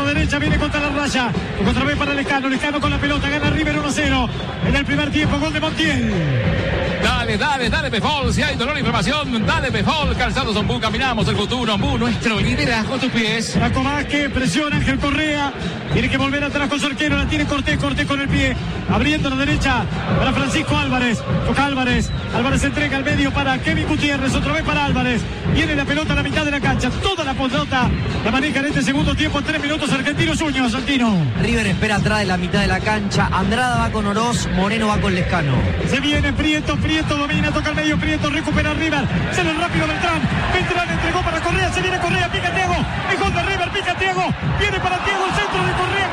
derecha, viene contra la raya. Otra vez para Lescano. Lescano con la pelota, gana River 1-0. En el primer tiempo, gol de Montiel. Dale, Pefol, si hay dolor e inflamación, dale Pefol, Calzados Ombú, caminamos el futuro, Ombú, nuestro liderazgo a tus pies. Franco Vázquez, presiona Ángel Correa, tiene que volver atrás con su arquero, la tiene Cortés con el pie, abriendo la derecha para Francisco Álvarez, toca Álvarez entrega al medio para Kevin Gutiérrez, otra vez para Álvarez, viene la pelota a la mitad de la cancha, toda la pelota la maneja en este segundo tiempo, 3 minutos Argentinos Juniors, Santino. River espera atrás de la mitad de la cancha, Andrada va con Oroz, Moreno va con Lescano. Se viene Prieto domina, toca el medio, Prieto recupera River, sale rápido Beltrán entregó para Correa, se viene Correa, pica Thiago, el gol de River, pica Thiago, viene para Thiago, el centro de Correa,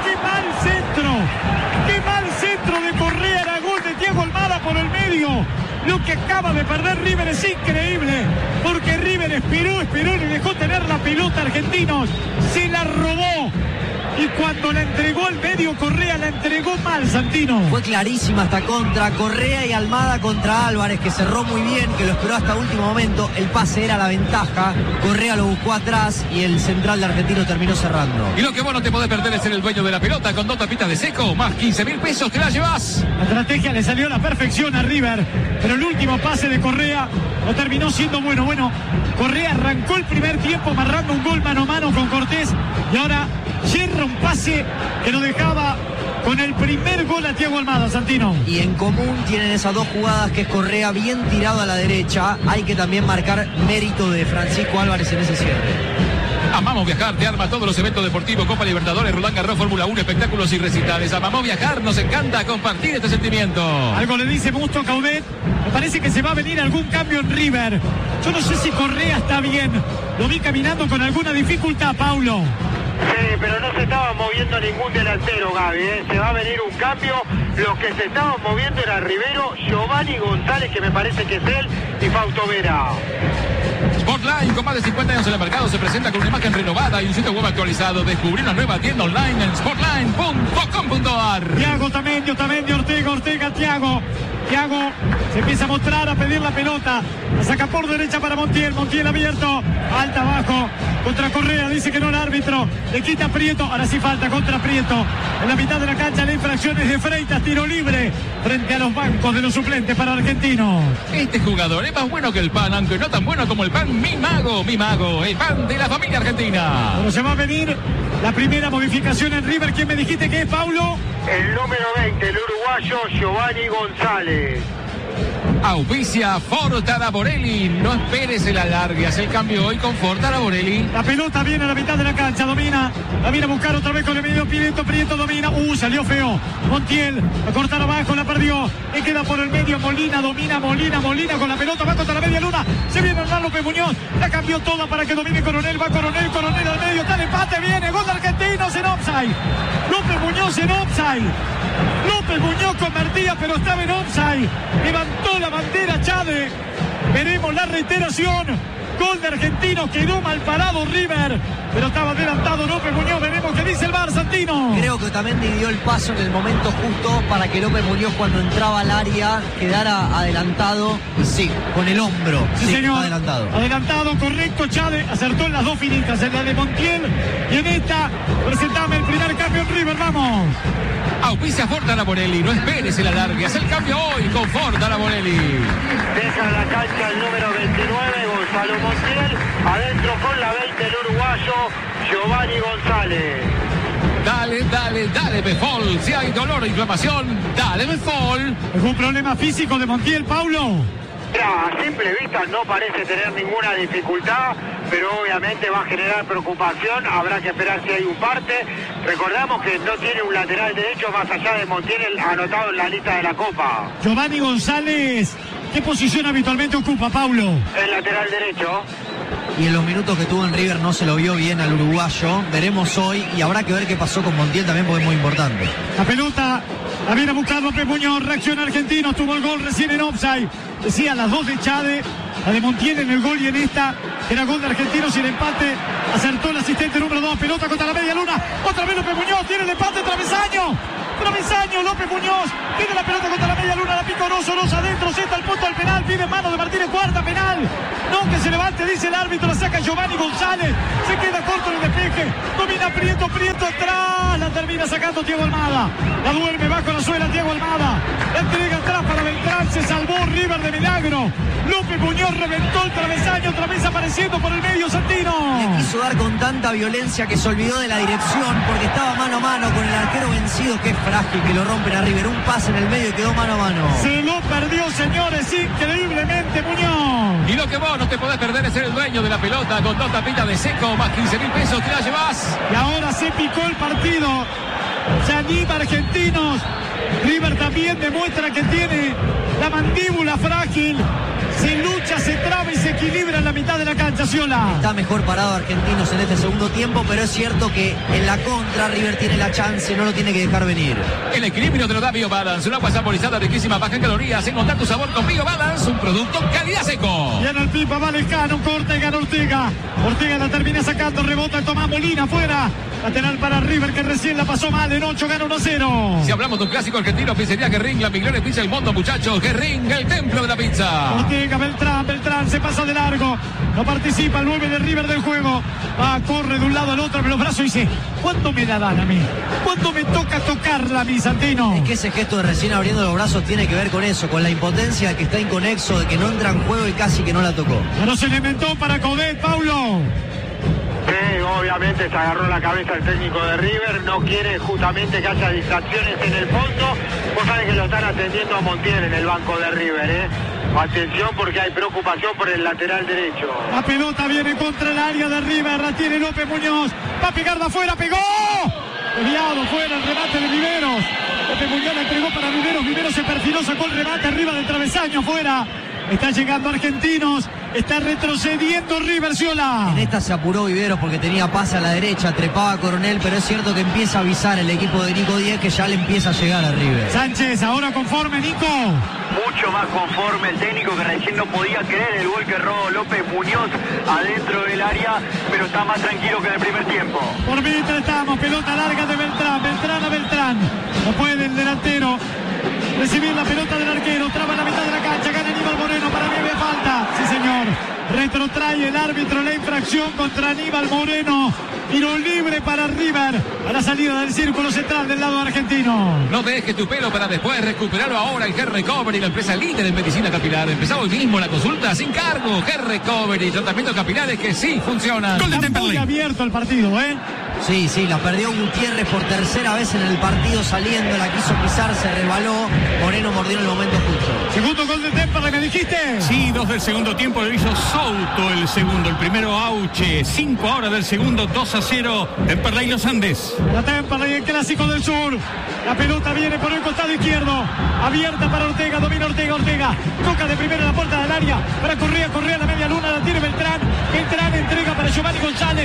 qué mal centro de Correa, era gol de Thiago Almada por el medio. Lo que acaba de perder River es increíble, porque River esperó y dejó tener la pelota Argentinos, se la robó. Y cuando la entregó al medio Correa, la entregó mal, Santino. Fue clarísima esta contra, Correa y Almada contra Álvarez, que cerró muy bien, que lo esperó hasta último momento. El pase era la ventaja, Correa lo buscó atrás y el central de Argentino terminó cerrando. Y lo que vos no te podés perder es ser el dueño de la pelota, con 2 tapitas de seco, más 15.000 pesos, te la llevas. La estrategia le salió a la perfección a River, pero el último pase de Correa no terminó siendo bueno. Correa arrancó el primer tiempo amarrando un gol mano a mano con Cortés y ahora yerra un pase que lo dejaba con el primer gol a Thiago Almada, Santino. Y en común tienen esas dos jugadas, que es Correa bien tirado a la derecha. Hay que también marcar mérito de Francisco Álvarez en ese cierre. Amamos Viajar, te arma todos los eventos deportivos, Copa Libertadores, Roland Garros, Fórmula 1, espectáculos y recitales. Amamos Viajar, nos encanta compartir este sentimiento. Algo le dice Busto Caudet, me parece que se va a venir algún cambio en River. Yo no sé si Correa está bien, lo vi caminando con alguna dificultad, Paulo. Sí, pero no se estaba moviendo ningún delantero, Gaby, Se va a venir un cambio. Los que se estaban moviendo era Rivero, Giovanni González, que me parece que es él, y Fausto Vera. Sportline, con más de 50 años en el mercado, se presenta con una imagen renovada y un sitio web actualizado. Descubrí una nueva tienda online en sportline.com.ar. Thiago Tamendi, Ortega, Thiago se empieza a mostrar, a pedir la pelota, la saca por derecha para Montiel abierto, alta abajo, contra Correa, dice que no el árbitro, le quita Prieto, ahora sí falta contra Prieto, en la mitad de la cancha la infracción es de Freitas, tiro libre, frente a los bancos de los suplentes para Argentinos. Este jugador es más bueno que el pan, aunque no tan bueno como el pan, mi mago, el pan de la familia argentina. Pero se va a venir la primera modificación en River, ¿quién me dijiste que es, Paulo? El número 20, el uruguayo Giovanni González. Auspicia Ford Taraborelli. No esperes el alargue. Hace el cambio hoy con Ford Taraborelli. La pelota viene a la mitad de la cancha. Domina. La viene a buscar otra vez con el medio. Prieto domina. Salió feo. Montiel. A cortar abajo. La perdió. Le queda por el medio. Molina domina. Molina con la pelota. Va contra la media luna. Se viene Hernán López Muñoz. La cambió toda para que domine Coronel. Va Coronel al medio. Está el empate. Viene. Gol de Argentinos en offside. López Muñoz en offside. López Muñoz convertía, pero estaba en offside. Levantó la bandera Chade. Veremos la reiteración. Gol de Argentinos, quedó mal parado River, pero estaba adelantado López Muñoz. Veremos qué dice el VAR, Santino. Creo que también dio el paso en el momento justo para que López Muñoz, cuando entraba al área, quedara adelantado. Y sí, con el hombro. Sí, señor. Adelantado, correcto. Chade acertó en las dos finitas, en la de Montiel y en esta. Presentame el primer cambio en River, vamos. Auspicia Ford Taraborelli. No esperes el alargue. Haz el cambio hoy con Ford Taraborelli. Deja la cancha el número 29, Gonzalo Montiel. Adentro con la 20, el uruguayo Giovanni González. Dale, Befol. Si hay dolor o inflamación, dale Befol. ¿Algún problema físico de Montiel, Paulo? Mira, a simple vista no parece tener ninguna dificultad, pero obviamente va a generar preocupación. Habrá que esperar si hay un parte. Recordamos que no tiene un lateral derecho más allá de Montiel anotado en la lista de la Copa. Giovanni González, ¿qué posición habitualmente ocupa, Paulo? El lateral derecho. Y en los minutos que tuvo en River no se lo vio bien al uruguayo. Veremos hoy y habrá que ver qué pasó con Montiel también, porque es muy importante. La pelota la viene a buscar López Muñoz. Reacciona Argentino, tuvo el gol recién en offside. Decía las dos de Chade, la de Montiel en el gol y en esta era gol de Argentinos y el empate. Acertó el asistente número 2, pelota contra la media luna. Otra vez López Muñoz, tiene el empate, travesaño, López Muñoz, tiene la pelota contra la media luna, la pica Oroz adentro, senta el punto al penal, pide mano de Martínez, cuarta penal. No, que se levante, dice el árbitro, la saca Giovanni González, se queda corto en el despeje, domina Prieto atrás. sacando Thiago Almada. La duerme bajo la suela Thiago Almada. La entrega atrás para Beltrán. Se salvó River de milagro. López Muñoz reventó el travesaño. Otra vez apareciendo por el medio Santino. Le quiso dar con tanta violencia que se olvidó de la dirección porque estaba mano a mano con el arquero vencido, que es frágil, que lo rompen a River. Un pase en el medio y quedó mano a mano. Se lo perdió, señores, increíblemente Muñoz. Y lo que vos no te podés perder es ser el dueño de la pelota con 2 tapitas de seco más 15.000 pesos. Te la llevas. Y ahora se picó el partido. Se anima Argentinos. River también demuestra que tiene la mandíbula frágil. Se lucha, se traba y se equilibra en la mitad de la cancha, Sciola. Está mejor parado Argentinos en este segundo tiempo, pero es cierto que en la contra River tiene la chance, no lo tiene que dejar venir. El equilibrio te lo da BioBalance, una agua saborizada riquísima, baja en calorías. Encontrar tu sabor con BioBalance, un producto calidad seco. Viene el pipa, va Lejano, corta y gana Ortega. Ortega la termina sacando, rebota el Tomás Molina afuera. Lateral para River, que recién la pasó mal, en 8 gana 1-0. Si hablamos de un clásico argentino, pizzería Guerrín, la Migliore Pizza del mundo, muchachos. Guerrín, el templo de la pizza. Ortega, Beltrán se pasa de largo. No participa el 9 de River del juego. Va, corre de un lado al otro, pero los brazos dice, ¿cuándo me la dan a mí? ¿Cuándo me toca tocarla a mí, Santino? Es que ese gesto de recién abriendo los brazos tiene que ver con eso, con la impotencia de que está inconexo, de que no entra en juego y casi que no la tocó. Pero se le inventó para Coudet, Paulo. Sí, obviamente se agarró la cabeza el técnico de River, no quiere justamente que haya distracciones en el fondo. Vos sabés que lo están atendiendo a Montiel en el banco de River, Atención porque hay preocupación por el lateral derecho. La pelota viene contra el área de River, la tiene López Muñoz, va a pegar de afuera, pegó. Desviado fuera el remate de Riveros. López Muñoz le entregó para Riveros, Riveros se perfiló, sacó el remate arriba del travesaño, fuera. Está llegando Argentinos, está retrocediendo River, Sciola. En esta se apuró Viveros porque tenía pase a la derecha, trepaba Coronel, pero es cierto que empieza a avisar el equipo de Nico Díez que ya le empieza a llegar a River. Sánchez, ahora conforme, Nico. Mucho más conforme el técnico, que recién no podía creer el gol que erró López Muñoz adentro del área, pero está más tranquilo que en el primer tiempo. Por mientras estamos, pelota larga de Beltrán a Beltrán. No puede el delantero recibir la pelota del arquero, traba en la mitad de la cancha, gana Aníbal Moreno, para mí había falta. Sí, señor. Retrotrae el árbitro la infracción contra Aníbal Moreno. Tiro libre para River a la salida del círculo central del lado argentino. No dejes tu pelo para después recuperarlo ahora. El Hair Recovery, la empresa líder en medicina capilar. Empezá hoy mismo la consulta sin cargo. Hair Recovery, tratamientos capilares que sí funcionan. Está muy abierto el partido, Sí, la perdió Gutiérrez por tercera vez en el partido saliendo, la quiso pisar, se resbaló, Moreno mordió en el momento justo. Segundo gol de Temperley, ¿me dijiste? Sí, 2 del segundo tiempo, lo hizo Souto el segundo, el primero Auche, 5 ahora del segundo, 2-0, Temperley Los Andes. La Temperley, el clásico del sur. La pelota viene por el costado izquierdo, abierta para Ortega, domina Ortega, toca de primera la puerta del área, para Correa a la media luna, la tiene Beltrán entrega para Giovanni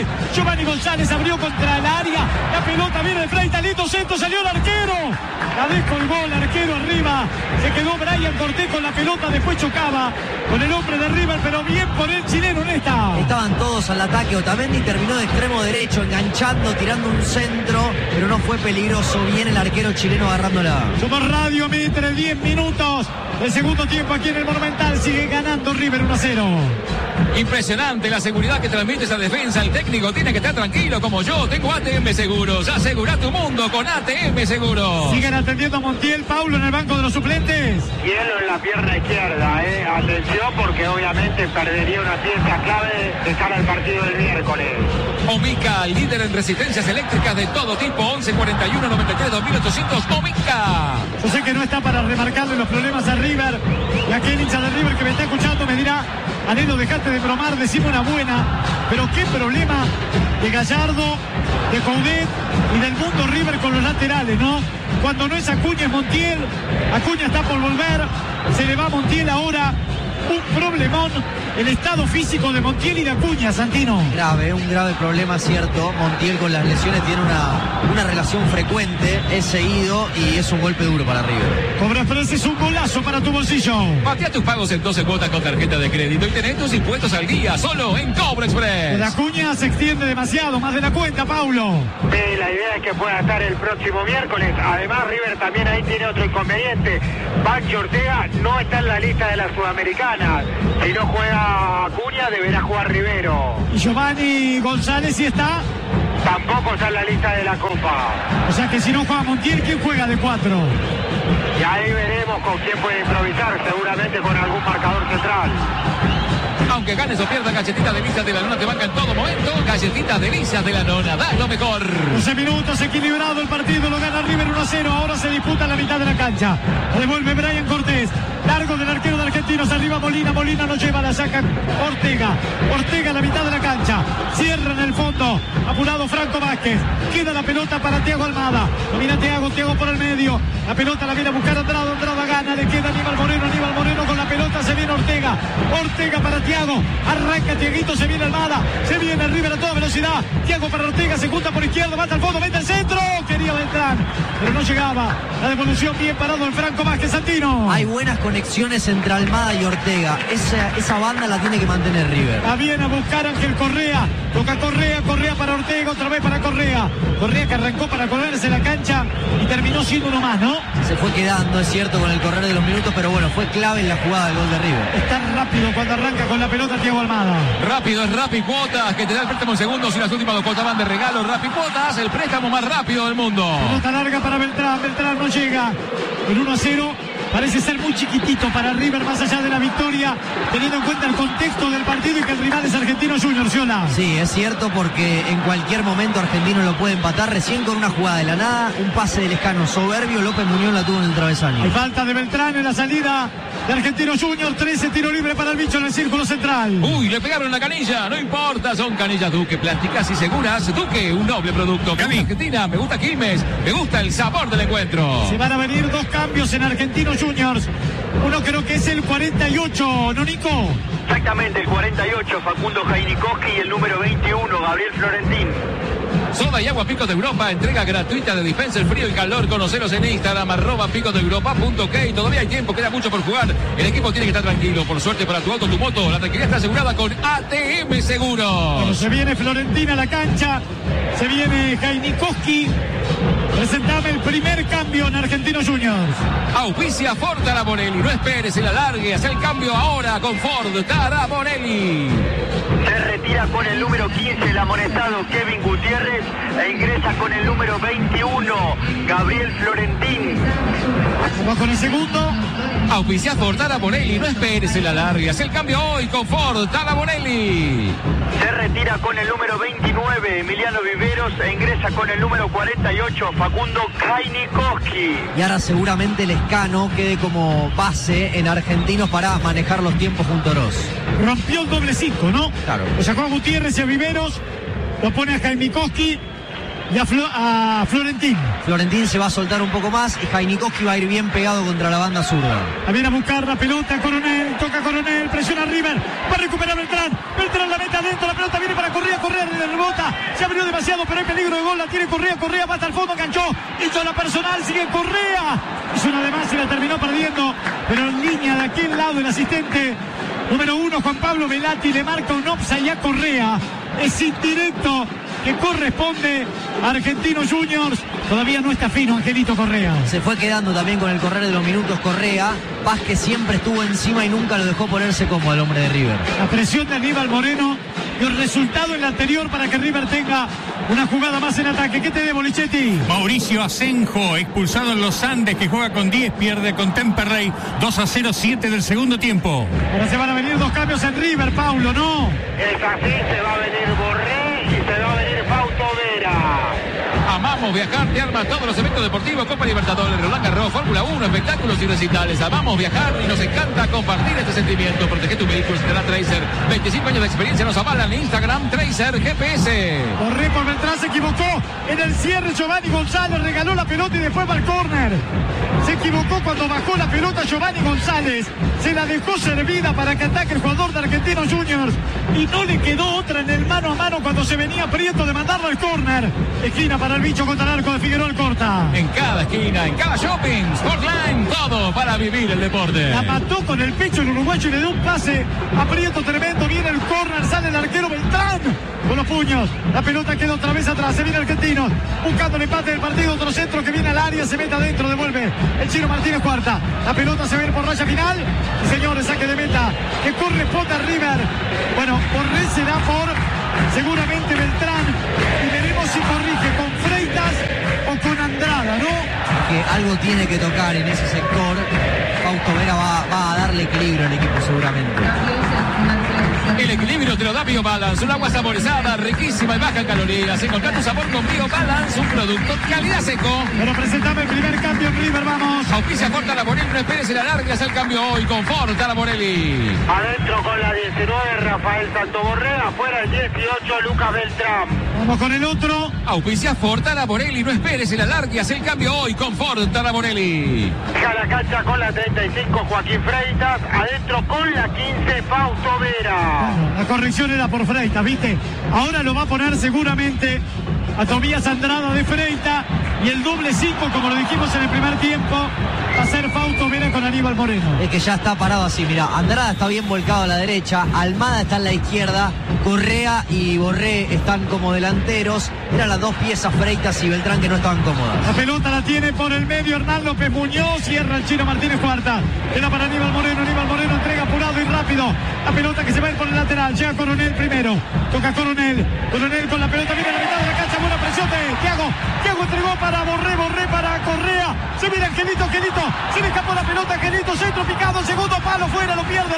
González abrió contra el área, la pelota viene de Freitas, lindo centro, salió el arquero, la descolgó el arquero arriba, se quedó Brian Cortés con la pelota, después chocaba con el hombre de River, pero bien por el chileno en esta. Estaban todos al ataque, Otamendi terminó de extremo derecho, enganchando, tirando un centro, pero no fue peligroso, bien el arquero chileno agarrándola. Somos Radio Mitre, 10 minutos del segundo tiempo aquí en el Monumental, sigue ganando River 1-0. Impresionante la seguridad que transmite esa defensa. El técnico tiene que estar tranquilo como yo. Tengo ATM Seguros. Asegura tu mundo con ATM Seguros. Siguen atendiendo a Montiel, Paulo en el banco de los suplentes. Hielo en la pierna izquierda, Atención porque obviamente perdería una pieza clave de cara al partido del miércoles. Omica, líder en resistencias eléctricas de todo tipo. 1143-2800 Omica. Yo sé que no está para remarcarle los problemas a River. Y aquel hincha de River que me está escuchando me dirá: Anelo, dejate de bromar, decime una buena. Pero qué problema de Gallardo, de Coudet y del mundo River con los laterales, ¿no? Cuando no es Acuña es Montiel. Acuña está por volver. Se le va a Montiel ahora. Un problemón el estado físico de Montiel y de Acuña, Santino. Un grave problema, cierto. Montiel con las lesiones tiene una relación frecuente, es seguido y es un golpe duro para River. Cobra Express es un golazo para tu bolsillo. Patea tus pagos en 12 cuotas con tarjeta de crédito y tenés tus impuestos al día solo en Cobra Express. La Acuña se extiende demasiado, más de la cuenta, Paulo. Sí, la idea es que pueda estar el próximo miércoles. Además, River también ahí tiene otro inconveniente. Pancho Ortega no está en la lista de la Sudamericana. Si no juega Acuña, deberá jugar Rivero. Y Giovanni González sí está. tampoco está en la lista de la Copa. O sea que si no juega Montiel, ¿quién juega de 4? Y ahí veremos con quién puede improvisar, seguramente con algún marcador central. Aunque ganes o pierdas, Galletitas Delicias de la Nona te banca en todo momento. Galletitas Delicias de la Nona, da lo mejor. 12 minutos, equilibrado el partido, lo gana River 1-0. Ahora se disputa la mitad de la cancha. La devuelve Brian Cortés. Largo del arquero de Argentinos, arriba Molina. Molina no lleva, la saca Ortega. Ortega a la mitad de la cancha. Cierra en el fondo. Apurado Franco Vázquez. Queda la pelota para Thiago Almada. Domina Thiago por el medio. La pelota la viene a buscar Andrada. Andrada gana. Le queda Aníbal Moreno con la pelota. Se viene Ortega. Ortega para Thiago. Arranca Thiaguito. Se viene Almada. Se viene River a toda velocidad. Thiago para Ortega. Se junta por izquierda. Mata al fondo. Mete el centro. Quería Beltrán, pero no llegaba. La devolución bien parado el Franco Vázquez. Santino. Hay buenas conexiones entre Almada y Ortega. Esa banda la tiene que mantener River. Va bien a buscar Ángel Correa. Toca Correa. Correa para Ortega. Otra vez para Correa. Correa que arrancó para correrse la cancha y terminó siendo uno más, ¿no? Se fue quedando, es cierto, con el correr de los minutos, pero bueno, fue clave en la jugada del gol de River. Está rápido cuando arranca con la pelota Thiago Almada. Rápido es Rappi Cuotas, que te da el préstamo en segundos y las últimas 2 cuotas van de regalo. Rappi Cuotas, el préstamo más rápido del mundo. Pelota larga para Beltrán. Beltrán no llega. El 1-0 parece ser muy chiquitito para River, más allá de la victoria, teniendo en cuenta el contexto del partido y que el rival es Argentinos Juniors, Ciola. Sí, es cierto, porque en cualquier momento Argentino lo puede empatar. Recién con una jugada de la nada, un pase del Lescano soberbio, López Muñoz la tuvo en el travesaño. Hay falta de Beltrán en la salida de Argentinos Juniors. 13, tiro libre para el bicho en el círculo central. Uy, le pegaron la canilla, no importa, son canillas Duque, plásticas y seguras. Duque, un noble producto. Me gusta Argentina, me gusta Quilmes, me gusta el sabor del encuentro. Se van a venir 2 cambios en Argentinos Juniors. Uno creo que es el 48, ¿no, Nico? Exactamente, el 48, Facundo Jainikoski, y el número 21, Gabriel Florentín. Soda y agua Picos de Europa, entrega gratuita de Dispenser Frío y Calor. Conoceros en Instagram, @picosdeeuropa.ok. Todavía hay tiempo, queda mucho por jugar. El equipo tiene que estar tranquilo. Por suerte para tu auto, tu moto, la tranquilidad está asegurada con ATM Seguros. Bueno, se viene Florentina a la cancha, se viene Jainikoski. Presentame el primer cambio en Argentinos Juniors. Auspicia Ford Taraborelli. No esperes, se la largue. Haz el cambio ahora con Ford Taraborelli. Se retira con el número 15 el amonestado Kevin Gutiérrez e ingresa con el número 21 Gabriel Florentín. Vamos con el segundo. Auspicia Ford Taraborelli. No esperes, se la largue. Haz el cambio hoy con Ford Taraborelli. Se retira con el número 29 Emiliano Viveros e ingresa con el número 48 Facundo Jainikoski. Y ahora seguramente Lescano quede como base en Argentinos para manejar los tiempos junto a Oroz. Rompió el doble 5, ¿no? Claro. Lo sacó a Gutiérrez y a Viveros, lo pone a Jainikoski y a Florentín. Florentín se va a soltar un poco más y Jainikoski va a ir bien pegado contra la banda zurda. A viene a buscar la pelota Coronel, toca Coronel, presiona a River, va a recuperar Beltrán. Beltrán la mete adentro, la pelota viene para Correa, Correa le rebota, se abrió demasiado, pero hay peligro de gol, la tiene Correa, Correa va hasta el fondo, enganchó, hizo la personal, sigue Correa, hizo una de más y la terminó perdiendo, pero en línea de aquel lado el asistente número 1, Juan Pablo Velati, le marca un offside a Correa. Es indirecto que corresponde a Argentinos Juniors. Todavía no está fino Angelito Correa. Se fue quedando también con el correr de los minutos Correa. Vázquez siempre estuvo encima y nunca lo dejó ponerse como el hombre de River. La presión de Aníbal Moreno y el resultado en la anterior para que River tenga una jugada más en ataque. ¿Qué te debo, Lichetti? Mauricio Asenjo, expulsado en los Andes, que juega con 10, pierde con Temperley. 2-0, 7 del segundo tiempo. Ahora se van a venir 2 cambios en River, Paulo, ¿no? Es así, se va a venir Borré y se va a venir Fausto Vera. Amamos viajar, te arma todos los eventos deportivos, Copa Libertadores, Roland Garros, Fórmula 1, espectáculos y recitales. Amamos viajar y nos encanta compartir este sentimiento. Protege tu vehículo, será Tracer. 25 años de experiencia nos avalan. Instagram, Tracer GPS. Borré por Beltrán, se equivocó en el cierre. Giovanni González regaló la pelota y después va al córner. Se equivocó cuando bajó la pelota Giovanni González. Se la dejó servida para que ataque el jugador de Argentinos Juniors. Y no le quedó otra en el mano a mano cuando se venía Prieto de mandarlo al córner. Esquina para el bicho contra el arco de Figueroa Corta. En cada esquina, en cada shopping, Sportline, todo para vivir el deporte. La mató con el pecho el uruguayo y le dio un pase a Prieto tremendo. Viene el córner, sale el arquero Beltrán con los puños. La pelota queda otra vez atrás. Se viene Argentinos buscando el empate del partido. Otro centro que viene al área, se mete adentro, devuelve el Chino Martínez Cuarta. La pelota se ve por raya final. Y señores, saque de meta que corresponde a River. Bueno, Borré será por seguramente Beltrán, y veremos si corrige con Freitas o con Andrada, ¿no? Que algo tiene que tocar en ese sector. Fausto Vera va a darle equilibrio al equipo seguramente. El equilibrio te lo da BioBalance, un agua saborizada, riquísima y baja en calorías. Encontrá tu sabor con BioBalance, un producto calidad seco. Pero presentame el primer cambio en River, vamos. Auspicia Forta La Morelli, no esperes y la largas el cambio hoy con Forta La Morelli. Adentro con la 19, Rafael Santoborré. Afuera el 18, Lucas Beltrán. Vamos con el otro. Auspicia Forta La Morelli, no esperes y la largas el cambio hoy con Forta La Morelli. Deja la cancha con la 35, Joaquín Freitas. Adentro con la 15, Fausto Vera. Bueno, la corrección era por Freitas, ¿viste? Ahora lo va a poner seguramente a Tobías Andrada de Freitas. Y el doble 5, como lo dijimos en el primer tiempo, va a ser Fausto Vera con Aníbal Moreno. Es que ya está parado así, mira, Andrada está bien volcado a la derecha, Almada está en la izquierda, Correa y Borré están como delanteros. Eran las dos piezas, Freitas y Beltrán, que no estaban cómodas. La pelota la tiene por el medio Hernán López Muñoz, cierra el Chino Martínez Cuarta. Queda para Aníbal Moreno entrega apurado y rápido. La pelota que se va a ir por el lateral, llega Coronel primero, toca Coronel con la pelota, viene a la mitad de la cancha, buena presión de Thiago entregó para Borré para Correa, se viene Angelito, se le escapó la pelota, Angelito, centro picado, segundo palo, fuera, lo pierde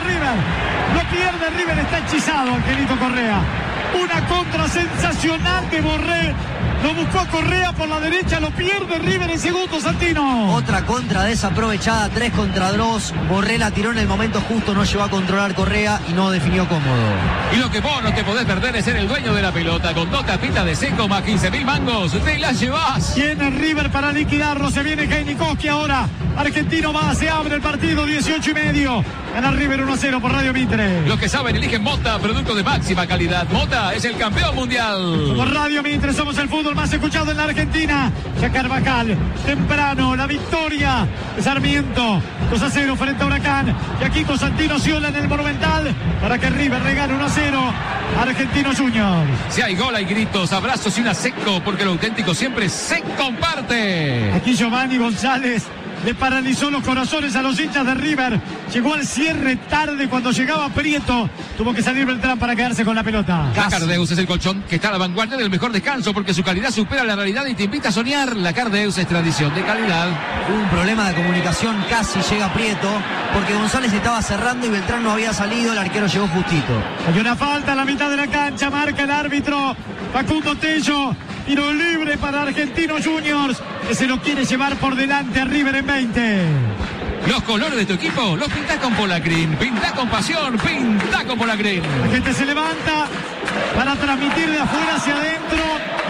River, está hechizado Angelito Correa. Una contra sensacional de Borré. Lo buscó a Correa por la derecha, lo pierde River en segundo, Santino. Otra contra desaprovechada, 3 contra 2. Borré la tiró en el momento justo, no llegó a controlar Correa y no definió cómodo. Y lo que vos no te podés perder es ser el dueño de la pelota. Con 2 tapitas de seco más 15.000 mangos, te las llevás. Tiene River para liquidarlo, se viene Heinikowski ahora. Argentino va, se abre el partido, 18:30. Gana River 1-0 por Radio Mitre. Los que saben eligen Mota, producto de máxima calidad. Mota es el campeón mundial. Por Radio Mitre somos el fútbol más escuchado en la Argentina. Ya Carvajal, temprano, la victoria de Sarmiento, 2-0 frente a Huracán. Y aquí con Santino Ciola en el Monumental para que River regale 1-0 a Argentinos Juniors. Si hay gol, hay gritos, abrazos y una seco, porque lo auténtico siempre se comparte. Aquí Giovanni González le paralizó los corazones a los hinchas de River. Llegó al cierre tarde cuando llegaba Prieto. Tuvo que salir Beltrán para quedarse con la pelota. La Cardeus es el colchón que está a la vanguardia del mejor descanso porque su calidad supera la realidad y te invita a soñar. La Cardeus es tradición de calidad. Hubo un problema de comunicación, casi llega Prieto, porque González estaba cerrando y Beltrán no había salido, el arquero llegó justito. Hay una falta a la mitad de la cancha, marca el árbitro Facundo Tello. Tiro libre para Argentinos Juniors, que se lo quiere llevar por delante a River en 20. Los colores de tu equipo los pintás con Polacrin. Pintá con pasión, pintá con Polacrin. La gente se levanta para transmitir de afuera hacia adentro.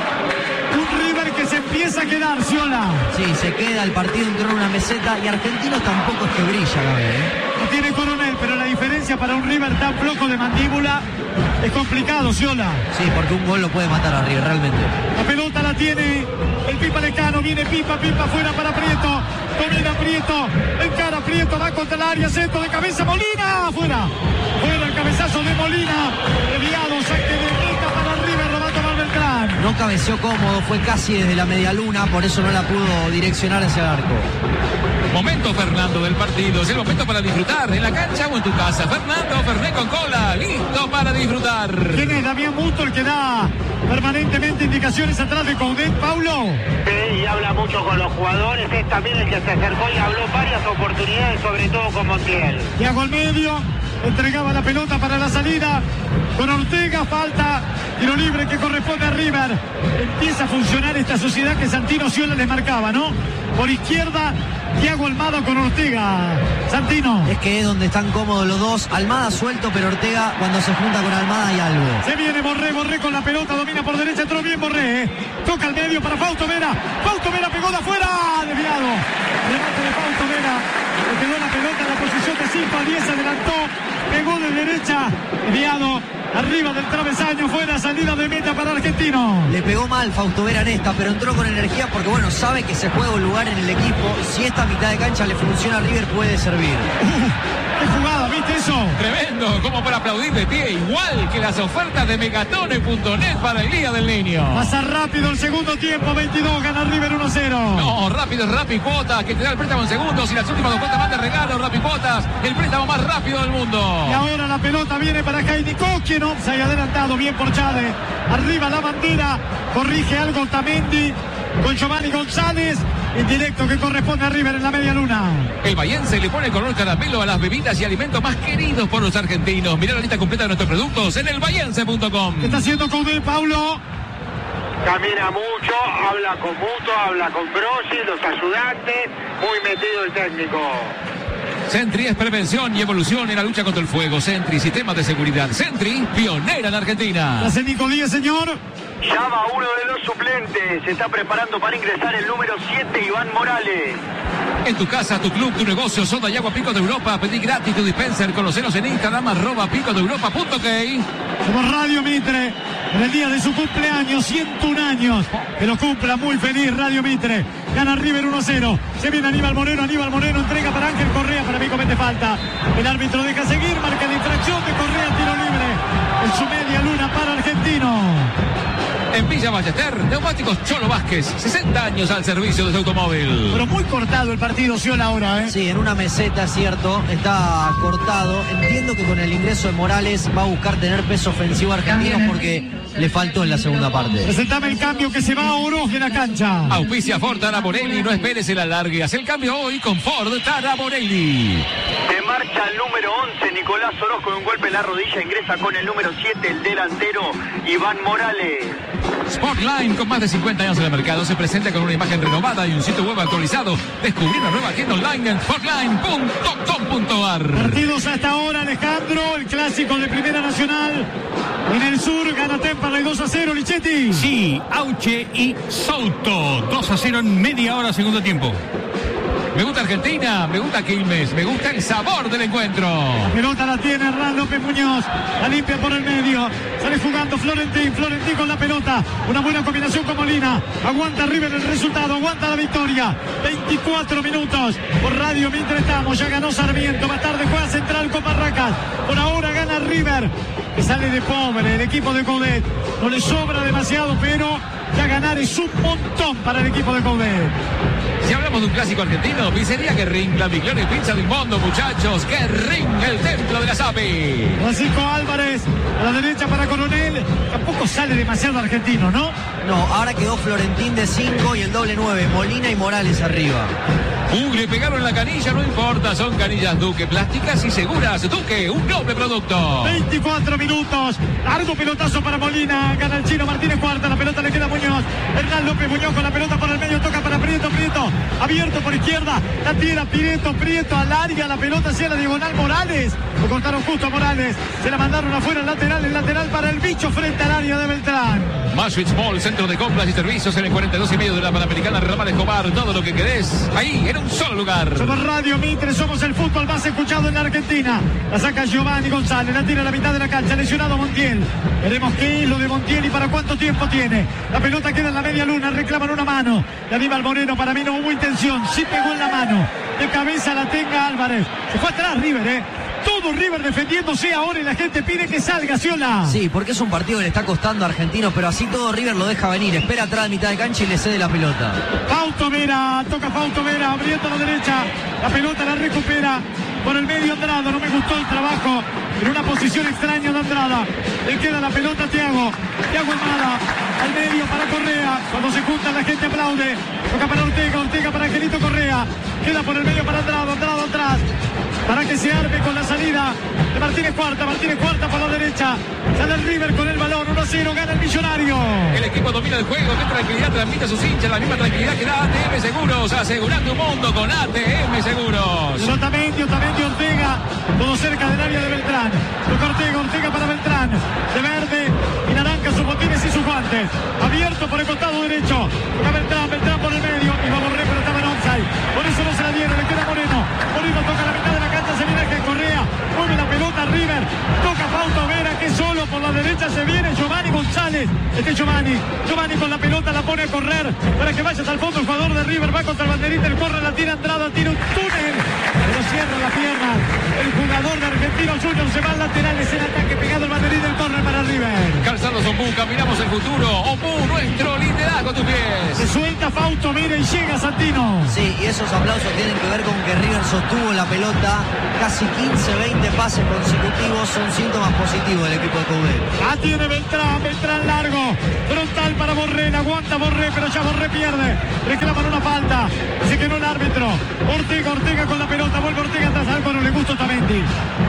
Un River que se empieza a quedar, Ciola. Sí, se queda, el partido entró en una meseta y Argentinos tampoco es que brilla, Gabriel. No tiene Coronel, pero la diferencia para un River tan flojo de mandíbula es complicado, Ciola. Sí, porque un gol lo puede matar a River, realmente. La pelota la tiene el Pipa Lecano, viene Pipa fuera para Prieto. Domina Prieto, encara Prieto, va contra el área, centro de cabeza, Molina, fuera el cabezazo de Molina, desviado, saque de meta para River, lo va a tomar Beltrán. No cabeceó cómodo, fue casi desde la medialuna, por eso no la pudo direccionar hacia el arco. Momento, Fernando, del partido. Es el momento para disfrutar en la cancha o en tu casa. Fernando, Fernet con cola, listo para disfrutar. ¿Quién es Damián Musto el que da permanentemente indicaciones atrás de Coudet, Paulo? Sí, y habla mucho con los jugadores. Es también el que se acercó y habló varias oportunidades, sobre todo con Montiel. Thiago al medio, entregaba la pelota para la salida. Con Ortega, falta, tiro libre que corresponde a River. Empieza a funcionar esta sociedad que Santino Ciola le marcaba, ¿no? Por izquierda, Thiago Almada con Ortega. Santino. Es que es donde están cómodos los dos. Almada suelto, pero Ortega cuando se junta con Almada hay algo. Se viene Borré con la pelota, domina por derecha, entró bien Borré. Toca al medio para Fausto Vera. Fausto Vera pegó de afuera, desviado. Remate de Fausto Vera. Le quedó la pelota en la posición de 5 a 10, adelantó. Pegó de derecha, desviado. Arriba del travesaño, fuera, salida de meta para Argentino. Le pegó mal Fausto Vera en esta, pero entró con energía porque, bueno, sabe que se juega un lugar en el equipo. Si esta mitad de cancha le funciona a River, puede servir. Qué jugada, ¿viste? ¿Viste eso? Tremendo, como para aplaudir de pie, igual que las ofertas de Megatone.net para el Día del Niño. Pasa rápido el segundo tiempo, 22, gana River 1-0. No, rápido es Rappi Cuotas, que te da el préstamo en segundos y las últimas 2 cuotas más de regalo. Rappi Cuotas, el préstamo más rápido del mundo. Y ahora la pelota viene para Heidi Koskinen, se ha adelantado bien por Chávez. Arriba la bandera, corrige algo Tamendi con Giovanni González. En directo que corresponde a River en la media luna. El bahiense le pone color caramelo a las bebidas y alimentos más queridos por los argentinos. Mirá la lista completa de nuestros productos en elbahiense.com. ¿Qué está haciendo Coudet, Paulo? Camina mucho, habla con Muto, habla con Brosi, los ayudantes, muy metido el técnico. Sentry es prevención y evolución en la lucha contra el fuego. Sentry, sistemas de seguridad. Sentry, pionera en Argentina. Hace Nico Díaz, señor. Llama a uno de los suplentes. Se está preparando para ingresar el número 7, Iván Morales. En tu casa, tu club, tu negocio, soda y agua Pico de Europa. Pedí gratis tu dispenser. Conocenos en Instagram, @picodeeuropa.ok. Somos Radio Mitre, en el día de su cumpleaños, 101 años. Que lo cumpla muy feliz Radio Mitre. Gana River 1-0. Se viene Aníbal Moreno entrega para Ángel Correa. Para mí comete falta. El árbitro deja seguir, marca la infracción de Correa, tiro libre. En su media luna para Argentino. En Villa Ballester, Neumáticos Cholo Vázquez, 60 años al servicio de su automóvil. Pero muy cortado el partido, Sion, ahora, ¿eh? Sí, en una meseta, cierto, está cortado. Entiendo que con el ingreso de Morales va a buscar tener peso ofensivo argentino porque le faltó en la segunda parte. Presentame el cambio que se va a Oroz de la cancha. Auspicia Ford Taraborelli, no esperes el alargue. Haz el cambio hoy con Ford Taraborelli. Se marcha el número 11, Nicolás Oroz, con un golpe en la rodilla. Ingresa con el número 7, el delantero, Iván Morales. Sportline, con más de 50 años en el mercado, se presenta con una imagen renovada y un sitio web actualizado. Descubrí una nueva tienda online en sportline.com.ar. Partidos hasta ahora, Alejandro, el clásico de Primera Nacional. En el sur gana Temperley 2-0, Lichetti. Sí, Auche y Souto. 2-0 en media hora, segundo tiempo. Me gusta Argentina, me gusta Quilmes, me gusta el sabor del encuentro. La pelota la tiene Hernán López Muñoz, la limpia por el medio, sale jugando Florentín con la pelota, una buena combinación con Molina, aguanta River el resultado, aguanta la victoria, 24 minutos, por Radio Mitre estamos, ya ganó Sarmiento, más tarde juega Central con Barracas, por ahora gana River, que sale de pobre el equipo de Coudet, no le sobra demasiado, pero ya ganar es un montón para el equipo de Coudet. Si hablamos de un clásico argentino, pizzería Guerrín, la mejor pizza del mundo, muchachos. Guerrín, el templo de la SAPI. Francisco Álvarez, a la derecha para Coronel. Tampoco sale demasiado argentino, ¿no? No, ahora quedó Florentín de 5 y el doble 9, Molina y Morales arriba. Le pegaron la canilla, no importa, son canillas Duque, plásticas y seguras. Duque, un noble producto. 24 minutos, largo pelotazo para Molina, gana el chino Martínez Cuarta, la pelota le queda a Muñoz. Hernán López Muñoz con la pelota por el medio, toca para Prieto, abierto por izquierda, la tira Prieto al área, la pelota hacia la diagonal Morales. Lo cortaron justo a Morales, se la mandaron afuera, el lateral para el bicho frente al área de Beltrán. Maswitz Mall, centro de compras y servicios en el 42,5 de la Panamericana Ramal Escobar. Todo lo que querés, ahí, en un solo lugar. Somos Radio Mitre, somos el fútbol más escuchado en la Argentina. La saca Giovanni González, la tira a la mitad de la cancha, lesionado Montiel. Veremos qué es lo de Montiel y para cuánto tiempo tiene. La pelota queda en la media luna, reclaman una mano. De Aníbal Moreno, para mí no hubo intención, sí pegó en la mano. De cabeza la tenga Álvarez. Se fue atrás River, Todo River defendiéndose ahora y la gente pide que salga, Ciola. Sí, porque es un partido que le está costando a Argentinos, pero así todo River lo deja venir. Espera atrás de mitad de cancha y le cede la pelota. Fausto Vera, toca Fausto Vera, abriendo a la derecha. La pelota la recupera por el medio Andrada. No me gustó el trabajo en una posición extraña de Andrada. Le queda la pelota a Thiago Almada. Al medio para Correa. Cuando se junta la gente aplaude. Toca para Ortega para Angelito Correa. Queda por el medio para Andrada atrás. Para que se arme con la salida de Martínez Cuarta por la derecha. Sale el River con el balón, 1-0, gana el Millonario. El equipo domina el juego, qué tranquilidad transmite a sus hinchas, la misma tranquilidad que da ATM Seguros, asegurando un mundo con ATM Seguros. Otamendi, Ortega, todo cerca del área de Beltrán. Toca Ortega para Beltrán, de verde y naranja sus botines y sus guantes. Abierto por el costado derecho. Toca Beltrán por el medio, y va a borrar, pero estaba en offside. Por eso no se la dieron, le queda Moreno toca la mitad de la cancha, se viene Ángel Correa, mueve la pelota River, toca Fausto Vera, que solo por la derecha se viene Giovanni González, Giovanni con la pelota la pone a correr para que vayas al fondo. El jugador de River va contra el banderita, el corre, la tira Andrada, tira un túnel, pero cierra la pierna. El jugador de Argentinos Juniors se va al lateral, es el ataque pegado al banderita, el corre para River. Calzados Ombú, caminamos el futuro. Ombú, nuestro liderazgo a tus pies. Se suelta Fausto, mira y llega Santino. Sí, y esos aplausos tienen que ver con que River sostuvo la pelota casi 15-20 pases consecutivos, son síntomas positivos del equipo de Coudet. Tiene Beltrán largo, frontal para Borré, aguanta Borré, pero ya Borré pierde, reclaman una falta, se quedó el árbitro. Ortega con la pelota, vuelve Ortega atrás, algo no le gustó Otamendi,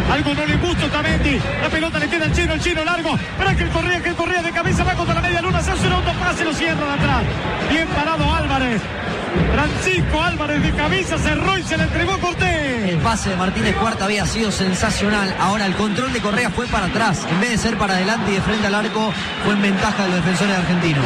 la pelota le queda al chino largo, para que el corría de cabeza, va contra la media luna, se hace un autopase, lo cierra de atrás, bien parado Álvarez. Francisco Álvarez de cabeza cerró y se le entregó Cortés. El pase de Martínez Cuarta había sido sensacional. Ahora el control de Correa fue para atrás. En vez de ser para adelante y de frente al arco, fue en ventaja de los defensores argentinos.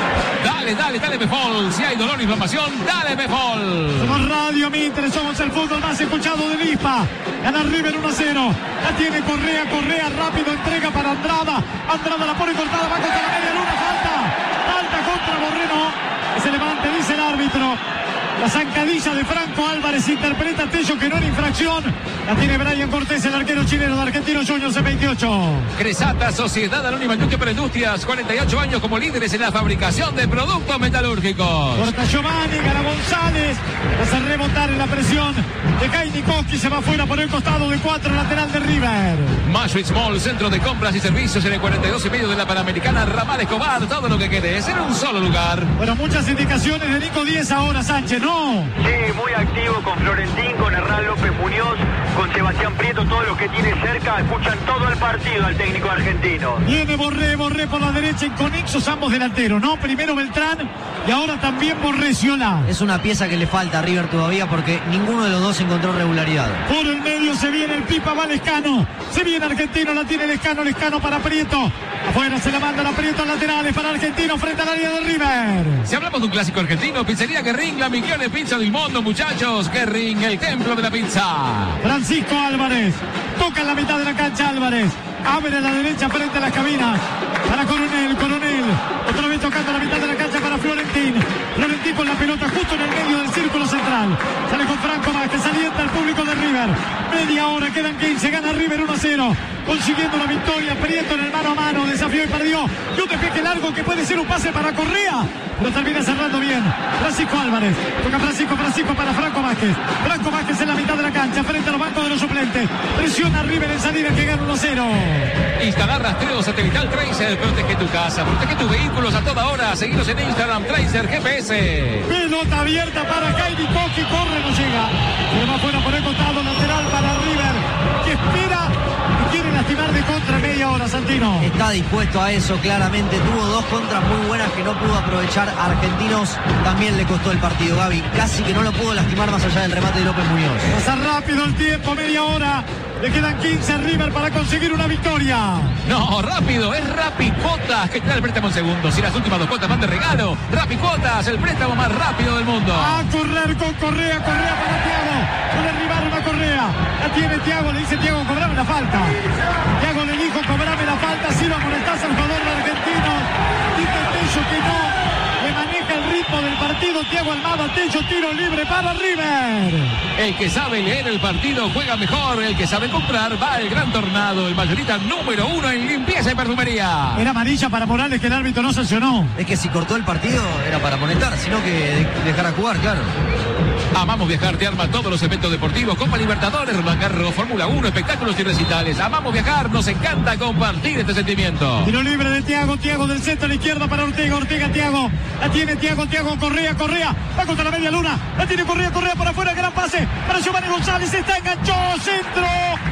Dale, Befol. Si hay dolor e inflamación, dale, Befol. Somos Radio Mitre, somos el fútbol más escuchado de Lispa. Gana River 1-0. La tiene Correa rápido, entrega para Andrada. Andrada la pone cortada, va contra la media luna, falta contra Borreno. Que se levante, dice el árbitro. La zancadilla de Franco Álvarez interpreta Tello que no era infracción. La tiene Brian Cortés, el arquero chileno de Argentinos Juniors en 28. Cresata, Sociedad Anónima Duque para Industrias, 48 años como líderes en la fabricación de productos metalúrgicos. Corta Giovanni, gana González. Hace rebotar en la presión de Kainikowski, se va fuera por el costado de 4, lateral de River. Maastricht Mall, centro de compras y servicios en el 42 y medio de la Panamericana, Ramal Escobar, todo lo que querés en un solo lugar. Bueno, muchas indicaciones de Nico Díez ahora, Sánchez, ¿no? Sí, muy activo con Florentín, con Hernán López Muñoz, con Sebastián Prieto, todos los que tiene cerca, escuchan todo el partido al técnico argentino. Viene Borré por la derecha, inconexos ambos delanteros, ¿no? Primero Beltrán y ahora también Borré, Ciola. Es una pieza que le falta a River todavía porque ninguno de los dos encontró regularidad. Por el medio se viene el Pipa, va Lescano. Se viene Argentino, la tiene Lescano para Prieto. Afuera se la manda la Prieto, laterales para Argentino frente al área de River. Si hablamos de un clásico argentino, Pizzería Guerrín, la mejor pizza del mundo, muchachos. Guerrín, el templo de la pizza. Francisco Álvarez toca en la mitad de la cancha. Álvarez abre a la derecha frente a las cabinas para Coronel. Otra vez tocando la mitad de la cancha para Florentín con la pelota justo en el medio del círculo central. Sale con Franco Vázquez, alienta al público de River. Media hora, quedan 15, gana River 1-0, consiguiendo una victoria. Prieto en el mano a mano, desafió y perdió. Y un despeje largo que puede ser un pase para Correa, pero termina cerrando bien Francisco Álvarez. Toca Francisco para Franco Vázquez en la mitad de la cancha, frente a los bancos de los suplentes. Presiona a River en salida, que gana 1-0. Instalar rastreo satelital Tracer, protege tu casa, protege tus vehículos a toda hora. Seguinos en Instagram, Tracer GPS. Pelota abierta para Kainikowski, corre, no llega. Se va fuera por el costado, lateral para River, que espera y quiere lastimar de contra media hora, Santino. Está dispuesto a eso, claramente. Tuvo dos contras muy buenas que no pudo aprovechar. Argentinos también le costó el partido, Gaby. Casi que no lo pudo lastimar más allá del remate de López Muñoz. Pasa rápido el tiempo, media hora. Le quedan 15 a River para conseguir una victoria. No, rápido, es Rapicuotas que te da el préstamo en segundos. Y las últimas 2 cuotas van de regalo. Rapicuotas, el préstamo más rápido del mundo. A correr con Correa para Thiago. No derribaron a Correa. La tiene Thiago, le dice Thiago, cobrame la falta. Thiago le dijo, cobrame la falta. Si lo amonestás al jugador de Argentino. Dice Tello que no. Le maneja el ritmo del partido Thiago Almada. Tello, tiro libre para River. El que sabe leer el partido juega mejor. El que sabe comprar va al Gran Tornado. El mayorista número 1 en limpieza y perfumería. Era amarilla para Morales que el árbitro no sancionó. Es que si cortó el partido era para amonestar, sino que dejar a jugar, claro. Amamos Viajar te arma todos los eventos deportivos, Copa Libertadores, Roland Garros, Fórmula 1, espectáculos y recitales. Amamos Viajar, nos encanta compartir este sentimiento. Tiro libre de Thiago del centro a la izquierda para Ortega, Thiago. La tiene Thiago, Correa. Va contra la media luna. La tiene Correa para afuera, gran pase para Giovanni González. Está enganchado, centro.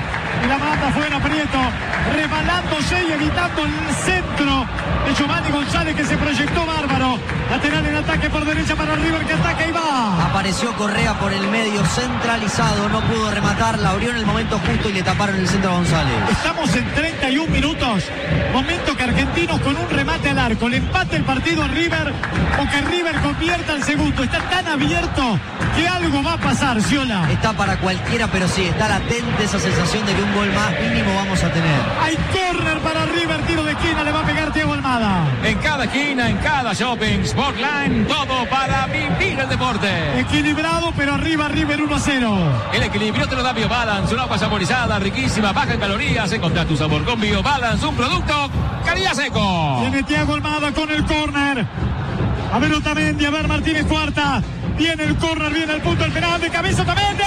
Y la manda afuera Prieto, rebalándose y evitando el centro de Giovanni González, que se proyectó bárbaro. Lateral en ataque por derecha para River, que ataca y va. Apareció Correa por el medio, centralizado, no pudo rematar, la abrió en el momento justo y le taparon el centro a González. Estamos en 31 minutos. Momento que Argentinos con un remate al arco le empate el partido a River o que River convierta el segundo. Está tan abierto que algo va a pasar, Sciola. Está para cualquiera, pero sí, está latente esa sensación de que un gol más mínimo vamos a tener. Hay córner para River, tiro de esquina, le va a pegar Thiago Almada. En cada esquina, en cada shopping, Sportline, todo para vivir el deporte. Equilibrado, pero arriba River 1-0. El equilibrio te lo da BioBalance, una agua saborizada, riquísima, baja en calorías. Encontrá tu sabor con BioBalance, un producto Calidad Seco. Tiene Thiago Almada con el córner. A ver Otamendi, a ver Martínez Cuarta. Viene el córner, viene el punto del penal, de cabeza Otamendi.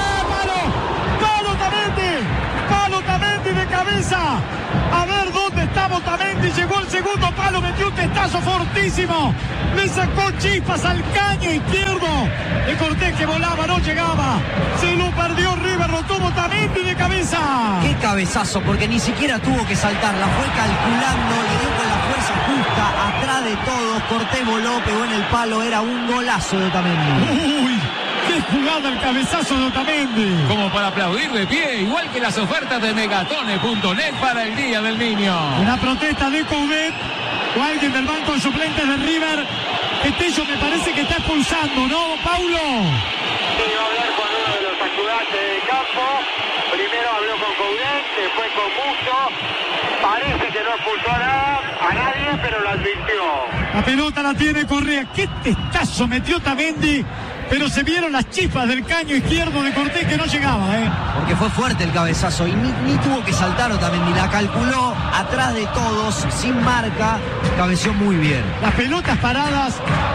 ¡Palo Otamendi! ¡Palo Otamendi de cabeza! A ver dónde estaba Otamendi. Llegó el segundo palo, metió un testazo fortísimo. Le sacó chispas al caño izquierdo de Cortés, que volaba, no llegaba. Se lo perdió River, lo tuvo Otamendi de cabeza. Qué cabezazo, porque ni siquiera tuvo que saltar, la fue calculando, le dio con la fuerza justa, atrás de todos. Cortés voló, pegó en el palo, era un golazo de Otamendi. Uy, qué jugada el cabezazo de Otamendi. Como para aplaudir de pie, igual que las ofertas de Megatone.net para el Día del Niño. Una protesta de Coudet o alguien del banco de suplentes de River. Tello me parece que está expulsando, ¿no, Paulo? Sí, va a hablar con uno de los ayudantes de campo. Primero habló con Coudet, después con Musso. Parece que no expulsó a nadie, pero lo advirtió. La pelota la tiene Correa. Qué testazo metió Otamendi. Pero se vieron las chispas del caño izquierdo de Cortés, que no llegaba, Porque fue fuerte el cabezazo y ni tuvo que saltar Otamendi, la calculó atrás de todos, sin marca, cabeció muy bien. Las pelotas paradas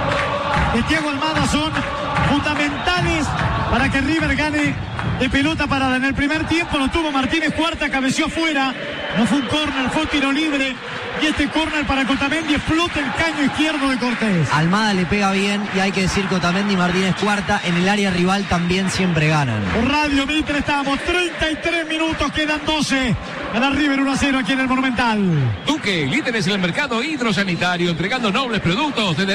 de Thiago Almada son fundamentales para que River gane de pelota parada. En el primer tiempo lo tuvo Martínez Cuarta, cabeció afuera, no fue un córner, fue tiro libre. Y este córner para que Otamendi explota el caño izquierdo de Cortés. Almada le pega bien y hay que decir que Otamendi y Martínez Cuarta en el área rival también siempre ganan. Por Radio Mitre estamos, 33 minutos, quedan 12. Gana River 1-0 aquí en el Monumental. Duque, líderes en el mercado hidrosanitario, entregando nobles productos desde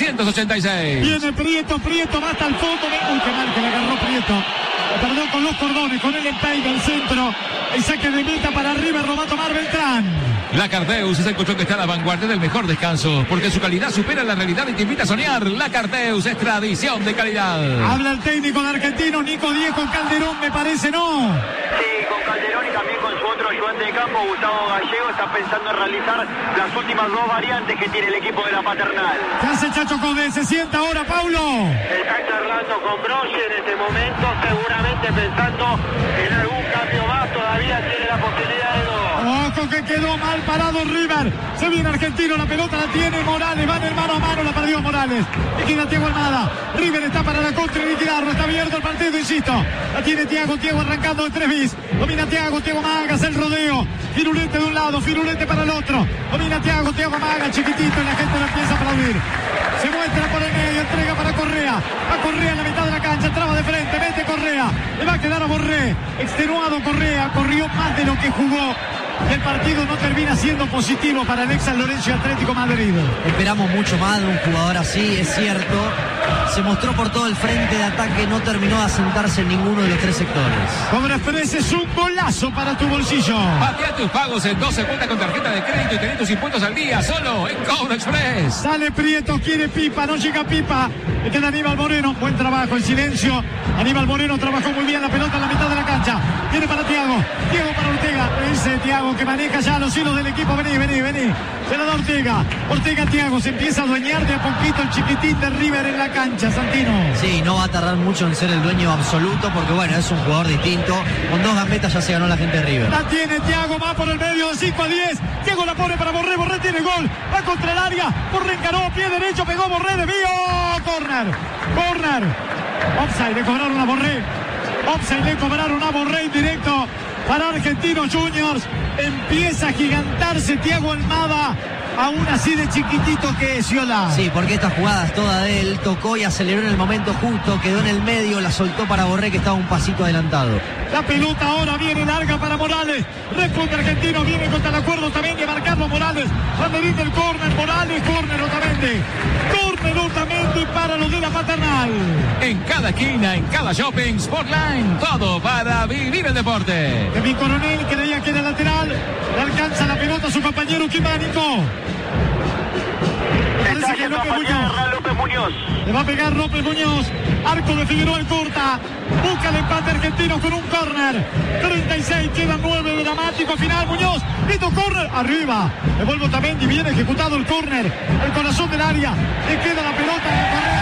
1986. Viene Prieto va hasta el fondo. Uy, qué mal que le agarró Prieto. Perdón, con los cordones, con el empeine del centro. El saque de meta para River, lo va a tomar Beltrán. La Carteus es el colchón que está a la vanguardia del mejor descanso, porque su calidad supera la realidad y te invita a soñar. La Carteus es tradición de calidad. Habla el técnico de Argentino, Nico Díez con Calderón, me parece, ¿no? Sí, con Calderón y también con su otro ayudante de campo, Gustavo Gallego, está pensando en realizar las últimas dos variantes que tiene el equipo de la Paternal. ¿Qué hace Chacho Coudet? Se sienta ahora, Paulo. Está charlando con Broche en este momento, seguramente pensando en algún cambio más. Todavía tiene la posibilidad de dos. Ojo que quedó mal parado River. Se viene Argentino, la pelota la tiene Morales. Van en mano a mano, la perdió Morales. Y queda Thiago Almada. River está para la contra y liquidarlo. Está abierto el partido, insisto. La tiene Thiago arrancando de 3 bis. Domina Thiago Magas, el rodeo. Firulete de un lado, Firulete para el otro. Domina Thiago Magas, chiquitito, y la gente lo empieza a aplaudir. Se muestra por el medio, entrega para Correa. A Correa en la mitad de la cancha, traba de frente, mete Correa. Le va a quedar a Borré. Extenuado Correa, corrió más de lo que jugó. El partido no termina siendo positivo para el ex San Lorenzo y Atlético Madrid. Esperamos mucho más de un jugador así, es cierto. Se mostró por todo el frente de ataque, no terminó de asentarse en ninguno de los 3 sectores. Cobra Express es un golazo para tu bolsillo. Patea tus pagos en 12 cuentas con tarjeta de crédito y tenés tus impuestos al día, solo en Cobra Express. Sale Prieto, quiere Pipa, no llega Pipa. Le queda Aníbal Moreno, buen trabajo, en silencio. Aníbal Moreno trabajó muy bien la pelota en la mitad de la cancha. Viene para Thiago para Ortega. Dice Thiago que maneja ya los hilos del equipo. Vení. Se la da Ortega, Thiago se empieza a adueñar de a poquito el chiquitín de River en la cancha, Santino. Sí, no va a tardar mucho en ser el dueño absoluto porque bueno, es un jugador distinto. Con 2 gambetas ya se ganó la gente de River. La tiene Thiago, va por el medio de 5 a 10. Thiago la pone para Borré tiene gol. Va contra el área. Borré encaró, pie derecho, pegó Borré, desvío. Corner. Offside, le cobraron a Borré. Indirecto para Argentinos Juniors. Empieza a gigantarse Thiago Almada, aún así de chiquitito que es, Sciola. Sí, porque esta jugada es toda de él, tocó y aceleró en el momento justo, quedó en el medio, la soltó para Borré, que estaba un pasito adelantado. La pelota ahora viene larga para Morales. Responde Argentino, viene contra el acuerdo Otamendi a marcarlo Morales. Banderín del córner, Morales, córner Otamendi. pelota Mendy para los de la Paternal. En cada esquina, en cada shopping, Sportline, todo para vivir el deporte. Kevin Coronel creía que era lateral, le alcanza la pelota a su compañero Quimánico. Está yendo a patear López Muñoz. Le va a pegar López Muñoz. Arco de Figueroa en corta. Busca el empate argentino con un córner. 36, quedan 9, dramático final. Muñoz, listo córner, arriba. Devuelve Otamendi, bien ejecutado el córner. El corazón del área. Le queda la pelota en la carrera.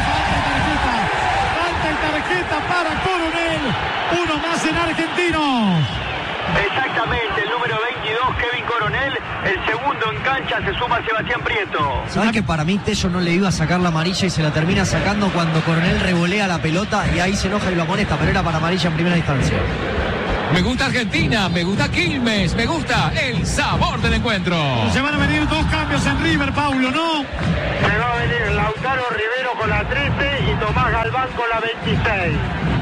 Falta y tarjeta para Coronel. Uno más en Argentinos. Exactamente, el número 22, Kevin Coronel. El segundo en cancha se suma Sebastián Prieto. ¿Sabes que para mí Tello no le iba a sacar la amarilla y se la termina sacando cuando Coronel revolea la pelota y ahí se enoja y lo amonesta, pero era para amarilla en primera instancia? Me gusta Argentina, me gusta Quilmes, me gusta el sabor del encuentro. Se van a venir dos cambios en River, Paulo, ¿no? Se va a venir Lautaro Rivero con la 13 y Tomás Galván con la 26.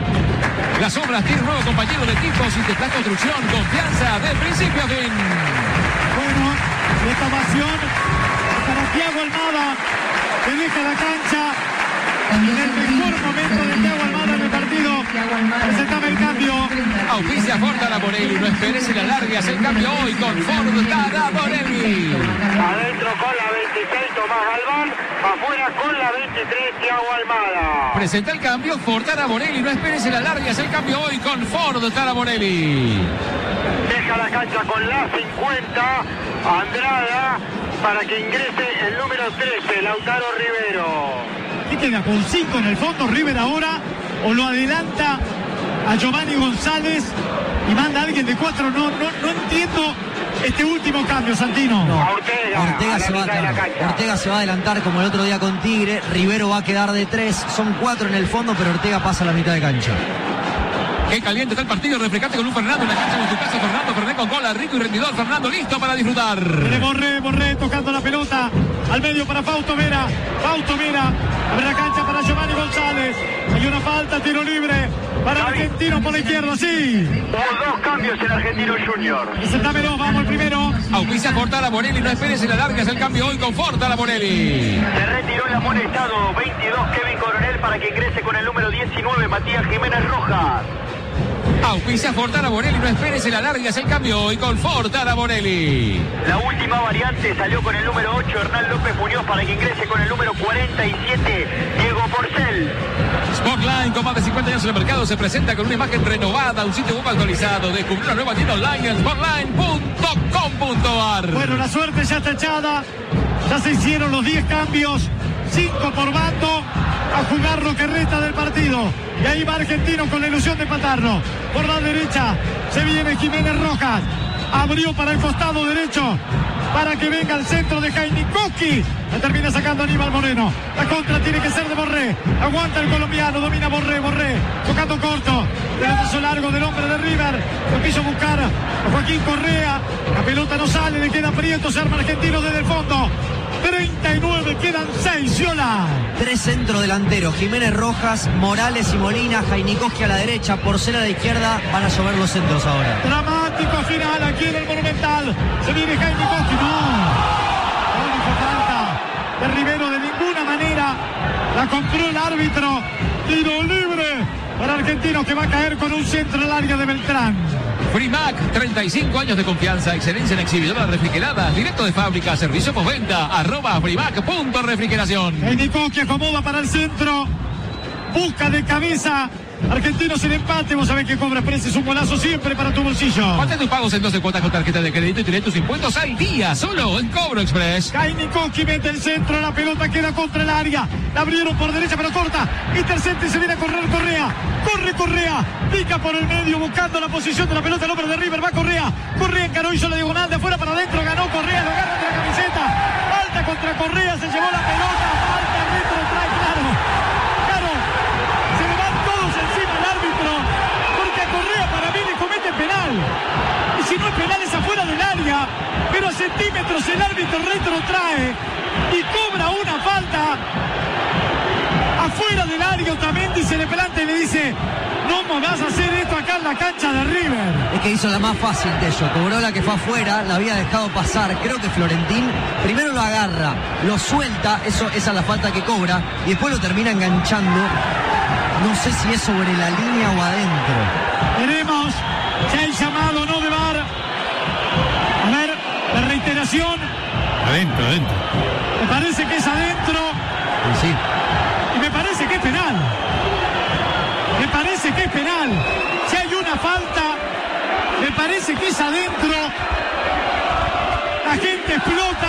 Las obras tienen nuevo compañero de equipo, Sintetran Construcción, confianza de principio a fin. Bueno, esta ovación para Thiago Almada, que deja la cancha en el mejor momento de Thiago Almada en el partido. Presentaba el cambio. Auspicia Ford Taraborelli, no esperes y la largas el cambio hoy con Ford Taraborelli. Adentro con la 26 Tomás Galván, afuera con la 23 Thiago Almada. Presenta el cambio Ford Taraborelli, no esperes y la largas el cambio hoy con Ford Taraborelli. Deja la cancha con la 50 Andrada para que ingrese el número 13 Lautaro Rivero. ¿Qué queda con 5 en el fondo River ahora? ¿O lo adelanta a Giovanni González y manda a alguien de 4? No entiendo este último cambio, Santino. No, Ortega Ortega se va a adelantar como el otro día con Tigre. Rivero va a quedar de 3. Son 4 en el fondo, pero Ortega pasa a la mitad de cancha. Qué caliente está el partido, refrescate con un Fernando en la cancha con tu casa, Fernando Fernández con cola, rico y rendidor, Fernando listo para disfrutar. Borré tocando la pelota al medio para Fausto Vera, abre la cancha para Giovanni González, hay una falta, tiro libre para Argentino por la izquierda, sí. Hubo dos cambios en Argentino Junior. Presentámelo, vamos el primero. Auspicia Ford Taraborelli, no esperes y la largas el cambio hoy con Ford Taraborelli. Se retiró el amonestado 22 Kevin Coronel para que ingrese con el número 19 Matías Jiménez Rojas. Auspicia Ford Taraborelli, no esperes y la largas el cambio hoy con Ford Taraborelli. La última variante salió con el número 8 Hernán López Muñoz para que ingrese con el número 47 Diego Porcel. Sportline, con más de 50 años en el mercado, se presenta con una imagen renovada, un sitio web actualizado. Descubrió una nueva tienda online en sportline.com.ar. Bueno, la suerte ya está echada, ya se hicieron los 10 cambios, 5 por bando, a jugar lo que resta del partido. Y ahí va Argentino con la ilusión de empatarlo. Por la derecha se viene Jiménez Rojas. Abrió para el costado derecho para que venga al centro de Jainikowski. La termina sacando Aníbal Moreno. La contra tiene que ser de Borré. Aguanta el colombiano, domina Borré. Tocando corto. Pelotazo largo del hombre de River. Lo quiso buscar a Joaquín Correa. La pelota no sale, le queda Prieto. Se arma Argentino desde el fondo. 39, quedan 6, Yola. 3 centrodelanteros, Jiménez Rojas, Morales y Molina, Jainikowski a la derecha, Porcel a la izquierda. Van a llover los centros ahora. Dramático final aquí en el Monumental. Se viene Jainikowski, no. No hizo falta de Rivero de ninguna manera. La compró el árbitro. Tiro libre para Argentinos, que va a caer con un centro al área de Beltrán. Frimac, 35 años de confianza, excelencia en exhibidoras refrigeradas, directo de fábrica, servicio postventa, @frimac.refrigeración. Jainikowski acomoda para el centro, busca de cabeza. Argentinos en empate, vos sabés que Cobra Express es un golazo siempre para tu bolsillo. Mantén tus pagos en 12 cuotas con tarjeta de crédito y tenés tus impuestos al día, solo en Cobro Express. Jainikowski mete el centro, la pelota queda contra el área. La abrieron por derecha, pero corta. Intercepta y se viene a correr Correa. Corre Correa, pica por el medio buscando la posición de la pelota. El hombre de River va Correa. Correa encaró, hizo la diagonal de afuera para adentro. Ganó Correa, lo agarra de la camiseta. Falta contra Correa, se llevó la pelota. Falta retro, trae claro. Se le van todos encima al árbitro. Porque a Correa para mí le comete penal. Y si no es penal es afuera del área. Pero a centímetros el árbitro retrotrae y cobra una falta. Afuera del área Otamendi se le planta y le dice: no ¿Cómo vas a hacer esto acá en la cancha de River? Es que hizo la más fácil, Tello. Cobró la que fue afuera, la había dejado pasar. Creo que Florentín primero lo agarra, lo suelta, esa es la falta que cobra, y después lo termina enganchando. No sé si es sobre la línea o adentro. Veremos si hay llamado o no de VAR. A ver, la reiteración. Adentro. Me parece que es adentro. Sí. Y me parece que es penal. Me parece que es penal. Si hay una falta, me parece que es adentro. La gente explota.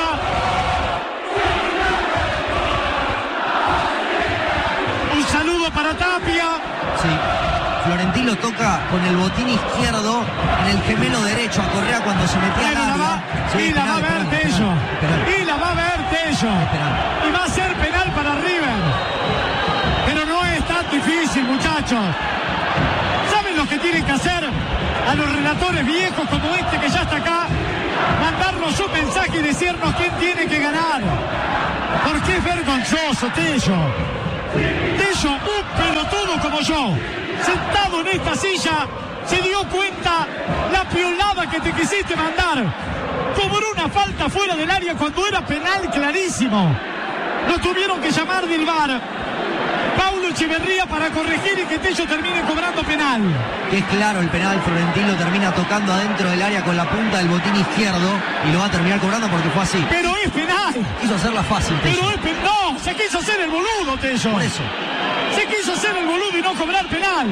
Un saludo para Tapia. Sí. Florentín lo toca con el botín izquierdo en el gemelo derecho a Correa cuando se metía al área. Y la va a ver Tello. Y la va a ver Tello. Y va a ser penal para River. Pero no es tan difícil, muchachos. ¿Saben lo que tienen que hacer a los relatores viejos como este que ya está acá? Mandarnos un mensaje y decirnos quién tiene que ganar. Porque es vergonzoso, Tello. Tello, un pelotudo como yo, sentado en esta silla, se dio cuenta la piolada que te quisiste mandar. Cobró una falta fuera del área cuando era penal clarísimo. Lo tuvieron que llamar del VAR. Paulo Echeverría para corregir y que Tello termine cobrando penal. Que es claro, el penal Florentín lo termina tocando adentro del área con la punta del botín izquierdo y lo va a terminar cobrando porque fue así. Pero es penal. Quiso hacerla fácil, Tello. Pero es penal. No, se quiso hacer el boludo, Tello. Por eso. Se quiso hacer el boludo y no cobrar penal.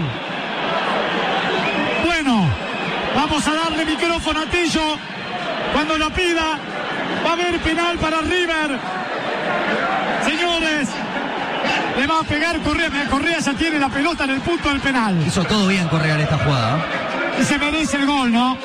Bueno, vamos a darle micrófono a Tello. Cuando lo pida, va a haber penal para River. Señores, le va a pegar Correa. Correa ya tiene la pelota en el punto del penal. Hizo todo bien Correa en esta jugada. Y se merece el gol, ¿no?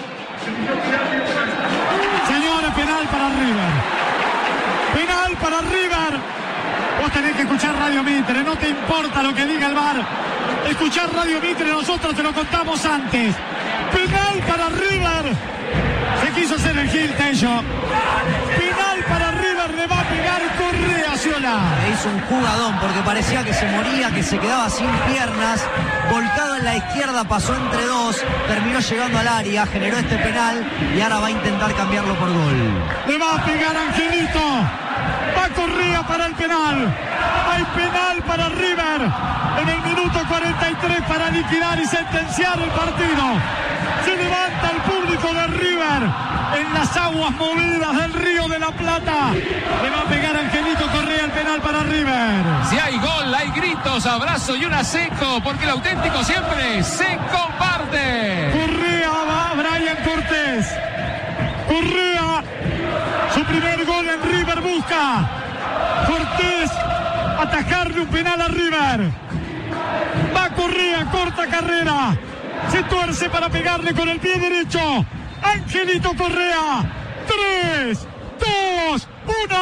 Señores, penal para River. Penal para River. Vos tenés que escuchar Radio Mitre, no te importa lo que diga el VAR. Escuchar Radio Mitre, nosotros te lo contamos antes. Penal para River. Se quiso hacer el gil, Tello. Penal para River, le va a pegar Correa, Ciola. Le hizo un jugadón porque parecía que se moría, que se quedaba sin piernas. Volcado en la izquierda, pasó entre dos, terminó llegando al área, generó este penal y ahora va a intentar cambiarlo por gol. Le va a pegar Angelito. Va Correa para el penal. Hay penal para River en el minuto 43 para liquidar y sentenciar el partido. Se levanta el público de River en las aguas movidas del Río de la Plata. Le va a pegar Angelito Correa el penal para River. Si hay gol, hay gritos, abrazo y una seco, porque el auténtico siempre se comparte. Correa va Brian Cortés. Correa, su primer gol en River busca. Cortés atajarle un penal a River. Va Correa, corta carrera. Se tuerce para pegarle con el pie derecho. Angelito Correa. 3, 2, 1.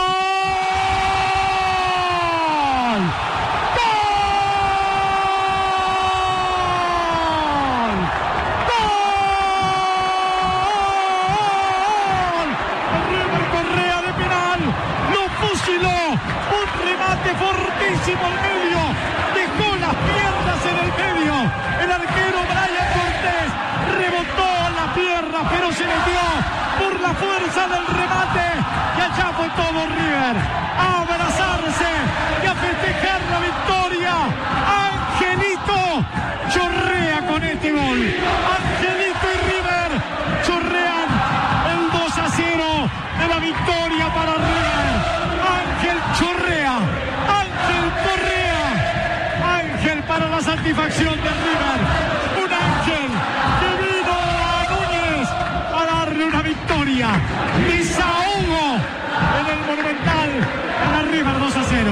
Fortísimo al medio, dejó las piernas en el medio, el arquero Brian Cortés rebotó la pierna pero se metió por la fuerza del remate y allá fue todo River a abrazarse y a festejar la victoria. Angelito chorrea con este gol. Angelito y River chorrean el 2-0 de la victoria para River. Ángel chorrea. Ángel para la satisfacción de River. Un ángel que vino a Núñez a darle una victoria. Desahogo en el Monumental para River 2-0.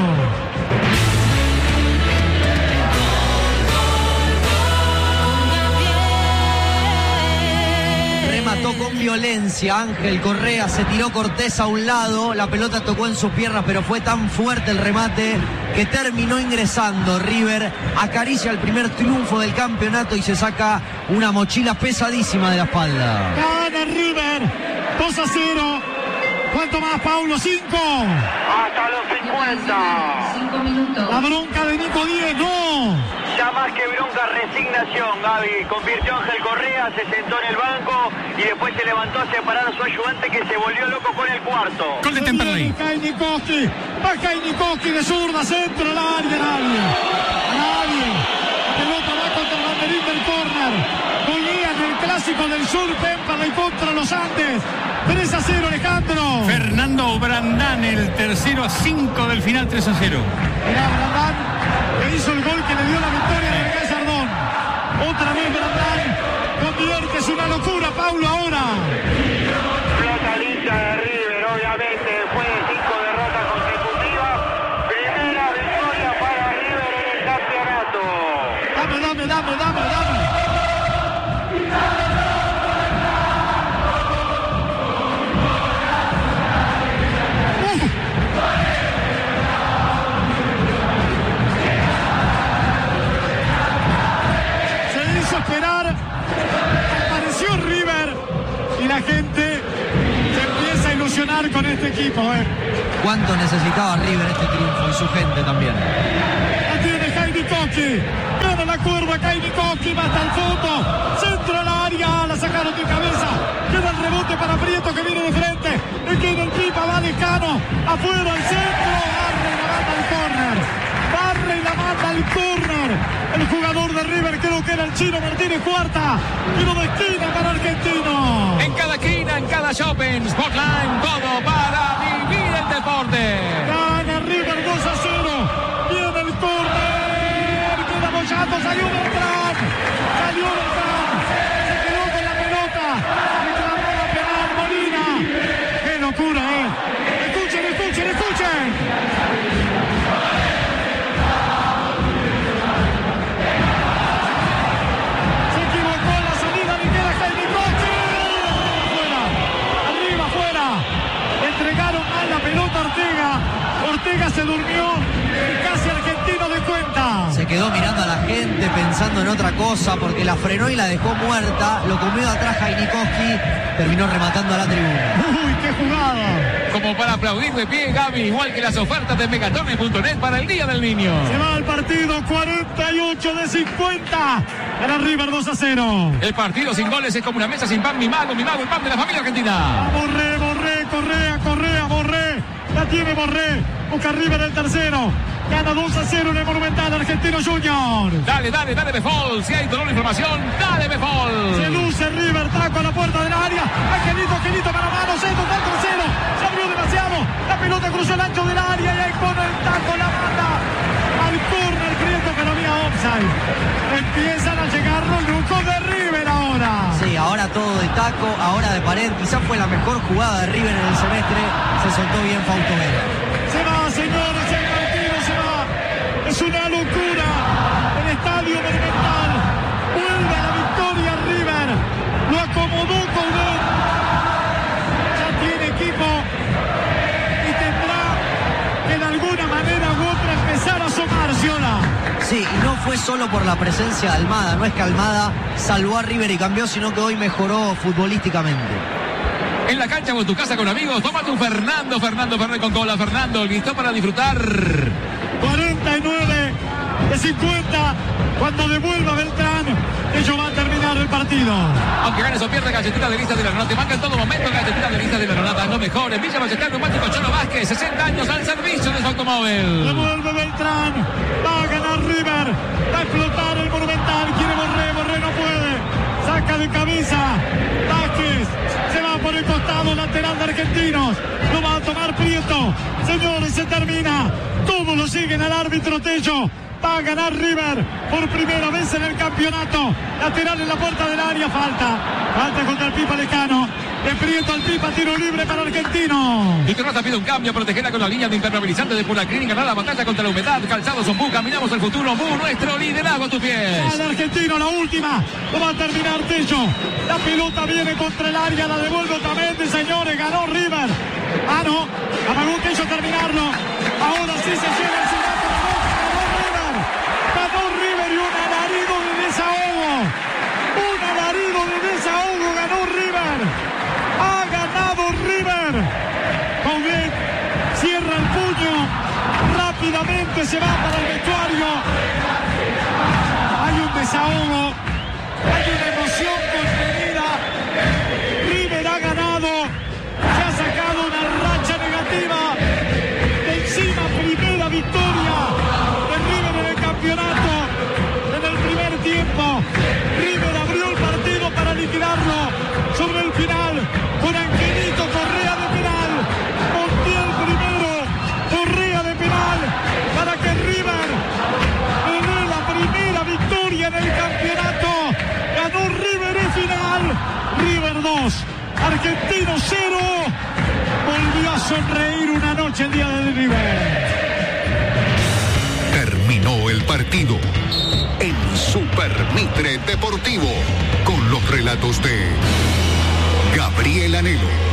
Remató con violencia Ángel Correa, se tiró Cortés a un lado, la pelota tocó en sus piernas, pero fue tan fuerte el remate que terminó ingresando. River acaricia el primer triunfo del campeonato y se saca una mochila pesadísima de la espalda. Gana River 2-0. ¿Cuánto más, Paulo? 5. Hasta los 50. 5 minutos. La bronca de Nico Díez, no. Llama más que bronca, resignación, Gaby. Convirtió a Ángel Correa, se sentó en el banco y después se levantó a separar a su ayudante que se volvió loco con el cuarto. Gol de Temperley. Kainikowski, va Kainikowski de zurda, centro al área, nadie. La pelota va contra el banderín del córner. Golea en el clásico del sur, Temperley contra los Andes. 3-0, Alejandro. Fernando Brandán, el tercero a 5 del final, 3-0. Mirá, Brandán, que hizo el gol que le dio la victoria a Miguel Sardón. Otra vez Brandán convierte, es una locura, Paulo, ahora. Flota lista de River, obviamente, después de 5 derrotas consecutivas. Primera victoria para River en el campeonato. Dame. Esperar, apareció River y la gente se empieza a ilusionar con este equipo. ¿Cuánto necesitaba River este triunfo y su gente también? La tiene Kainikowski, gana la curva Kainikowski, va hasta el fondo, centro al área, la sacaron de cabeza, queda el rebote para Prieto que viene de frente, le queda el Pipa, va Lejano, afuera al centro, barre y la manda al córner. El jugador de River, creo que era el chino Martínez Cuarta, tiro de esquina para Argentino. En cada esquina, en cada shopping, Sportline, todo para vivir el deporte. Gana River 2-0. Viene el córner. Queda Moyato, salió Beltrán. Se quedó con la pelota. Reclamó la penal Molina. ¡Qué locura, Escuchen. Ortega se durmió y casi Argentino de cuenta. Se quedó mirando a la gente pensando en otra cosa porque la frenó y la dejó muerta. Lo comió atrás Kainikowski, terminó rematando a la tribuna. ¡Uy, qué jugada! Como para aplaudir de pie, Gaby, igual que las ofertas de Megatones.net para el Día del Niño. Se va al partido 48 de 50. Gana River 2-0. El partido sin goles es como una mesa sin pan, mi mago, el pan de la familia argentina. Correa, Borré. La tiene Borré. Busca River el tercero. Gana 2-0 en el Monumental Argentino Junior. Dale, Befol. Si hay dolor de información, dale, Befol. Se luce River, taco a la puerta del área. Angelito para mano, centro, está el tercero. Se abrió demasiado. La pelota cruzó el ancho del área y ahí pone el taco, la manda al córner, Prieto, pero había offside. Empiezan a llegar los lucos de River ahora. Sí, ahora todo de taco, ahora de pared. Quizás fue la mejor jugada de River en el semestre. Se soltó bien Fausto Vera. Se va, señores, el partido se va. Es una locura. El estadio Monumental vuelve a la victoria River. Lo acomodó Coudet. Ya tiene equipo y tendrá que de alguna manera u otra empezar a asomar, Ciola. Sí, y no fue solo por la presencia de Almada. No es que Almada salvó a River y cambió, sino que hoy mejoró futbolísticamente. En la cancha o en tu casa con amigos, tómate un Fernando Fernet con cola. Fernando, listo para disfrutar. 49 de 50. Cuando devuelva Beltrán, ello va a terminar el partido. Aunque ganes o pierdas, galletita de lista de la Granada. Te marca en todo momento galletita de lista de la Granada. No mejor. En Villa Ballester, neumático Cholo Vázquez. 60 años al servicio de su automóvil. Devuelve Beltrán. Va a ganar River. Va a explotar el Monumental. Quiere Borré no puede. Saca de cabeza. Vázquez. Se va por el costado lateral de Argentinos. Lo va a tomar Prieto. Señores, se termina. Todos lo siguen al árbitro Tello. Va a ganar River por primera vez en el campeonato. Lateral en la puerta del área. Falta contra el Pipa Lejano. De Prieto al Pipa, tiro libre para Argentino. Y Terrata pide un cambio, protegerla con la línea de impermeabilizante de Puraclín, ganar la batalla contra la humedad. Calzados Ombú, caminamos el futuro. Ombú, nuestro liderazgo a tus pies. Al Argentino, la última. Lo va a terminar Tello. La pelota viene contra el área, la devuelve otra vez, señores. Ganó River. No. Amagó Tello terminarlo. Ahora sí se lleva el silbato. Ganó River y un alarido de desahogo. Ganó River. Ha ganado River. Coudet cierra el puño. Rápidamente se va para el vestuario. Argentino 0. Volvió a sonreír una noche el día de River. Terminó el partido en Super Mitre Deportivo con los relatos de Gabriel Anelo.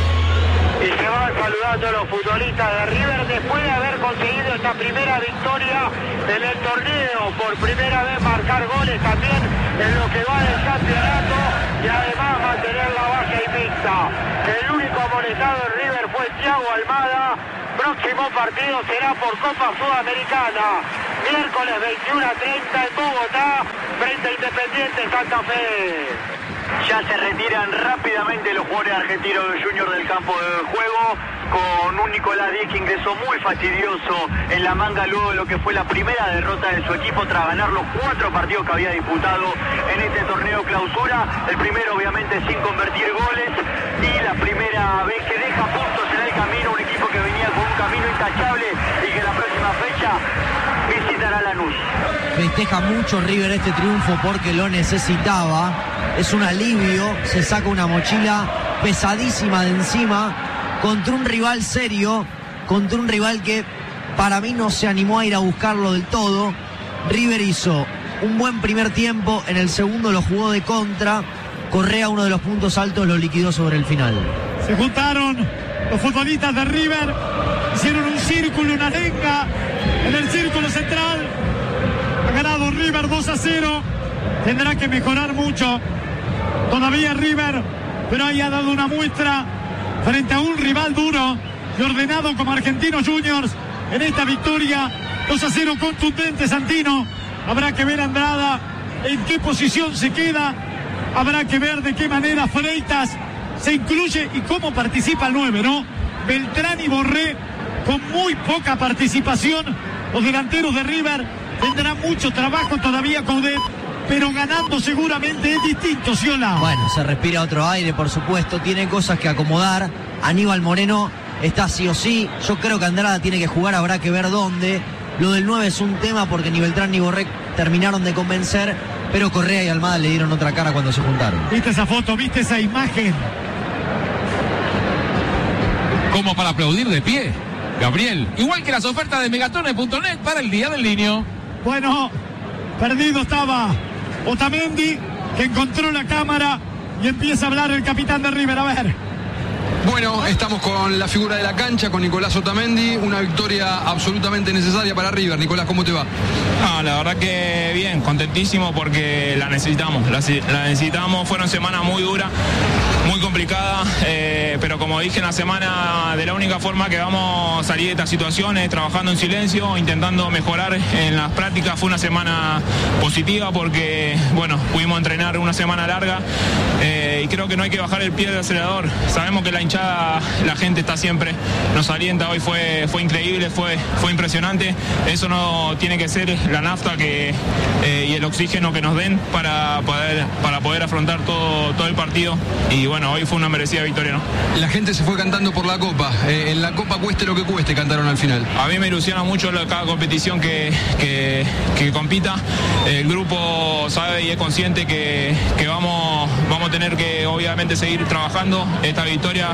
Y se van saludando a los futbolistas de River después de haber conseguido esta primera victoria en el torneo. Por primera vez marcar goles también en lo que va del campeonato y además mantener la valla invicta. El único amonestado en River fue Thiago Almada. Próximo partido será por Copa Sudamericana. Miércoles 21:30 en Bogotá, frente a Independiente Santa Fe. Ya se retiran rápidamente los jugadores argentinos del Junior del campo de juego, con un Nicolás Díez que ingresó muy fastidioso en la manga luego de lo que fue la primera derrota de su equipo tras ganar los 4 partidos que había disputado en este torneo clausura. El primero obviamente sin convertir goles y la primera vez que deja puntos en el camino, un equipo que venía con un camino intachable y que la próxima fecha visitará Lanús. Festeja mucho River este triunfo porque lo necesitaba. Es un alivio, se saca una mochila pesadísima de encima contra un rival serio, contra un rival que para mí no se animó a ir a buscarlo del todo. River hizo un buen primer tiempo, en el segundo lo jugó de contra. Correa, uno de los puntos altos, lo liquidó sobre el final. Se juntaron los futbolistas de River, hicieron un círculo, una arenga en el círculo central. Ha ganado River 2-0. Tendrá que mejorar mucho todavía River, pero ahí ha dado una muestra frente a un rival duro y ordenado como Argentinos Juniors en esta victoria 2-0 contundente. Santino, habrá que ver Andrada en qué posición se queda, habrá que ver de qué manera Freitas se incluye y cómo participa el 9, ¿no? Beltrán y Borré con muy poca participación. Los delanteros de River tendrán mucho trabajo todavía con Coudet, pero ganando seguramente es distinto, Ciola. Bueno, se respira otro aire, por supuesto, tiene cosas que acomodar. Aníbal Moreno está sí o sí. Yo creo que Andrada tiene que jugar, habrá que ver dónde. Lo del 9 es un tema porque ni Beltrán ni Borré terminaron de convencer, pero Correa y Almada le dieron otra cara cuando se juntaron. ¿Viste esa foto? ¿Viste esa imagen? Como para aplaudir de pie, Gabriel. Igual que las ofertas de Megatone.net para el Día del Niño. Bueno, perdido estaba Otamendi, que encontró la cámara y empieza a hablar el capitán de River. A ver. Bueno, estamos con la figura de la cancha, con Nicolás Otamendi, una victoria absolutamente necesaria para River. Nicolás, ¿cómo te va? La verdad que bien, contentísimo porque la necesitamos, fueron semanas muy duras, muy complicadas, pero como dije en la semana, de la única forma que vamos a salir de estas situaciones, trabajando en silencio, intentando mejorar en las prácticas. Fue una semana positiva porque, bueno, pudimos entrenar una semana larga y creo que no hay que bajar el pie del acelerador. Sabemos que la hinchada, la gente está siempre, nos alienta. Hoy fue increíble, fue impresionante. Eso no tiene que ser la nafta y el oxígeno que nos den para poder afrontar todo el partido. Y bueno, hoy fue una merecida victoria, ¿no? La gente se fue cantando por la Copa. En la Copa cueste lo que cueste, cantaron al final. A mí me ilusiona mucho cada competición que compita. El grupo sabe y es consciente que vamos a tener que obviamente seguir trabajando. Esta victoria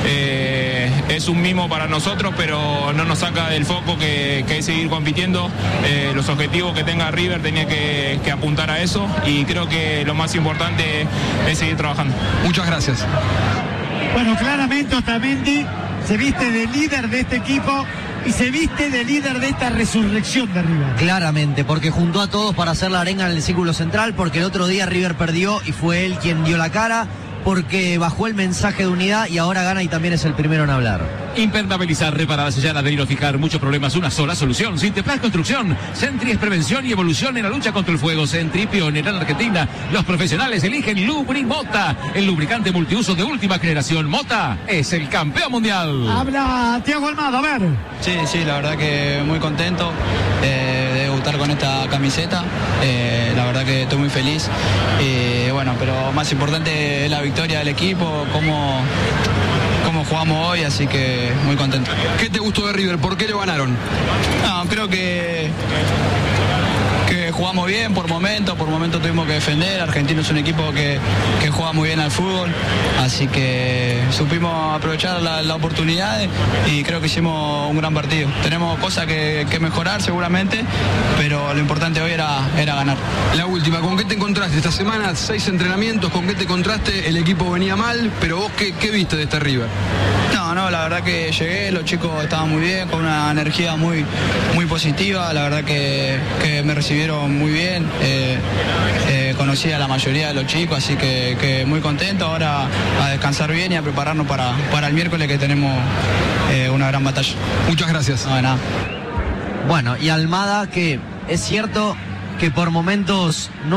es un mimo para nosotros, pero no nos saca del foco que es seguir compitiendo. Los objetivos que tenga River tenía que apuntar a eso y creo que lo más importante es seguir trabajando. Muchas gracias. Bueno, claramente Otamendi se viste de líder de este equipo y se viste de líder de esta resurrección de River. Claramente, porque juntó a todos para hacer la arenga en el círculo central, porque el otro día River perdió y fue él quien dio la cara, porque bajó el mensaje de unidad y ahora gana y también es el primero en hablar. Impermeabilizar, reparar, sellar, adherir o fijar muchos problemas, una sola solución. Sinteplas Construcción. Sentry es prevención y evolución en la lucha contra el fuego. Sentry, pionera en Argentina. Los profesionales eligen Lubrimota, el lubricante multiuso de última generación. Mota es el campeón mundial. Habla Thiago Almada, a ver. Sí, la verdad que muy contento de debutar con esta camiseta. La verdad que estoy muy feliz. Bueno, pero más importante es la victoria del equipo, cómo jugamos hoy, así que muy contento. ¿Qué te gustó de River? ¿Por qué lo ganaron? No, creo que jugamos bien por momentos tuvimos que defender. Argentino es un equipo que juega muy bien al fútbol, así que supimos aprovechar la oportunidad y creo que hicimos un gran partido. Tenemos cosas que mejorar seguramente, pero lo importante hoy era ganar. La última, ¿con qué te encontraste esta semana? 6 entrenamientos, ¿con qué te encontraste? El equipo venía mal, pero vos ¿qué viste de este River? No, la verdad que llegué, los chicos estaban muy bien, con una energía muy positiva, la verdad que me recibieron muy bien, conocí a la mayoría de los chicos, así que muy contento, ahora a descansar bien y a prepararnos para el miércoles, que tenemos una gran batalla. Muchas gracias. No, de nada. Bueno, y Almada, que es cierto que por momentos no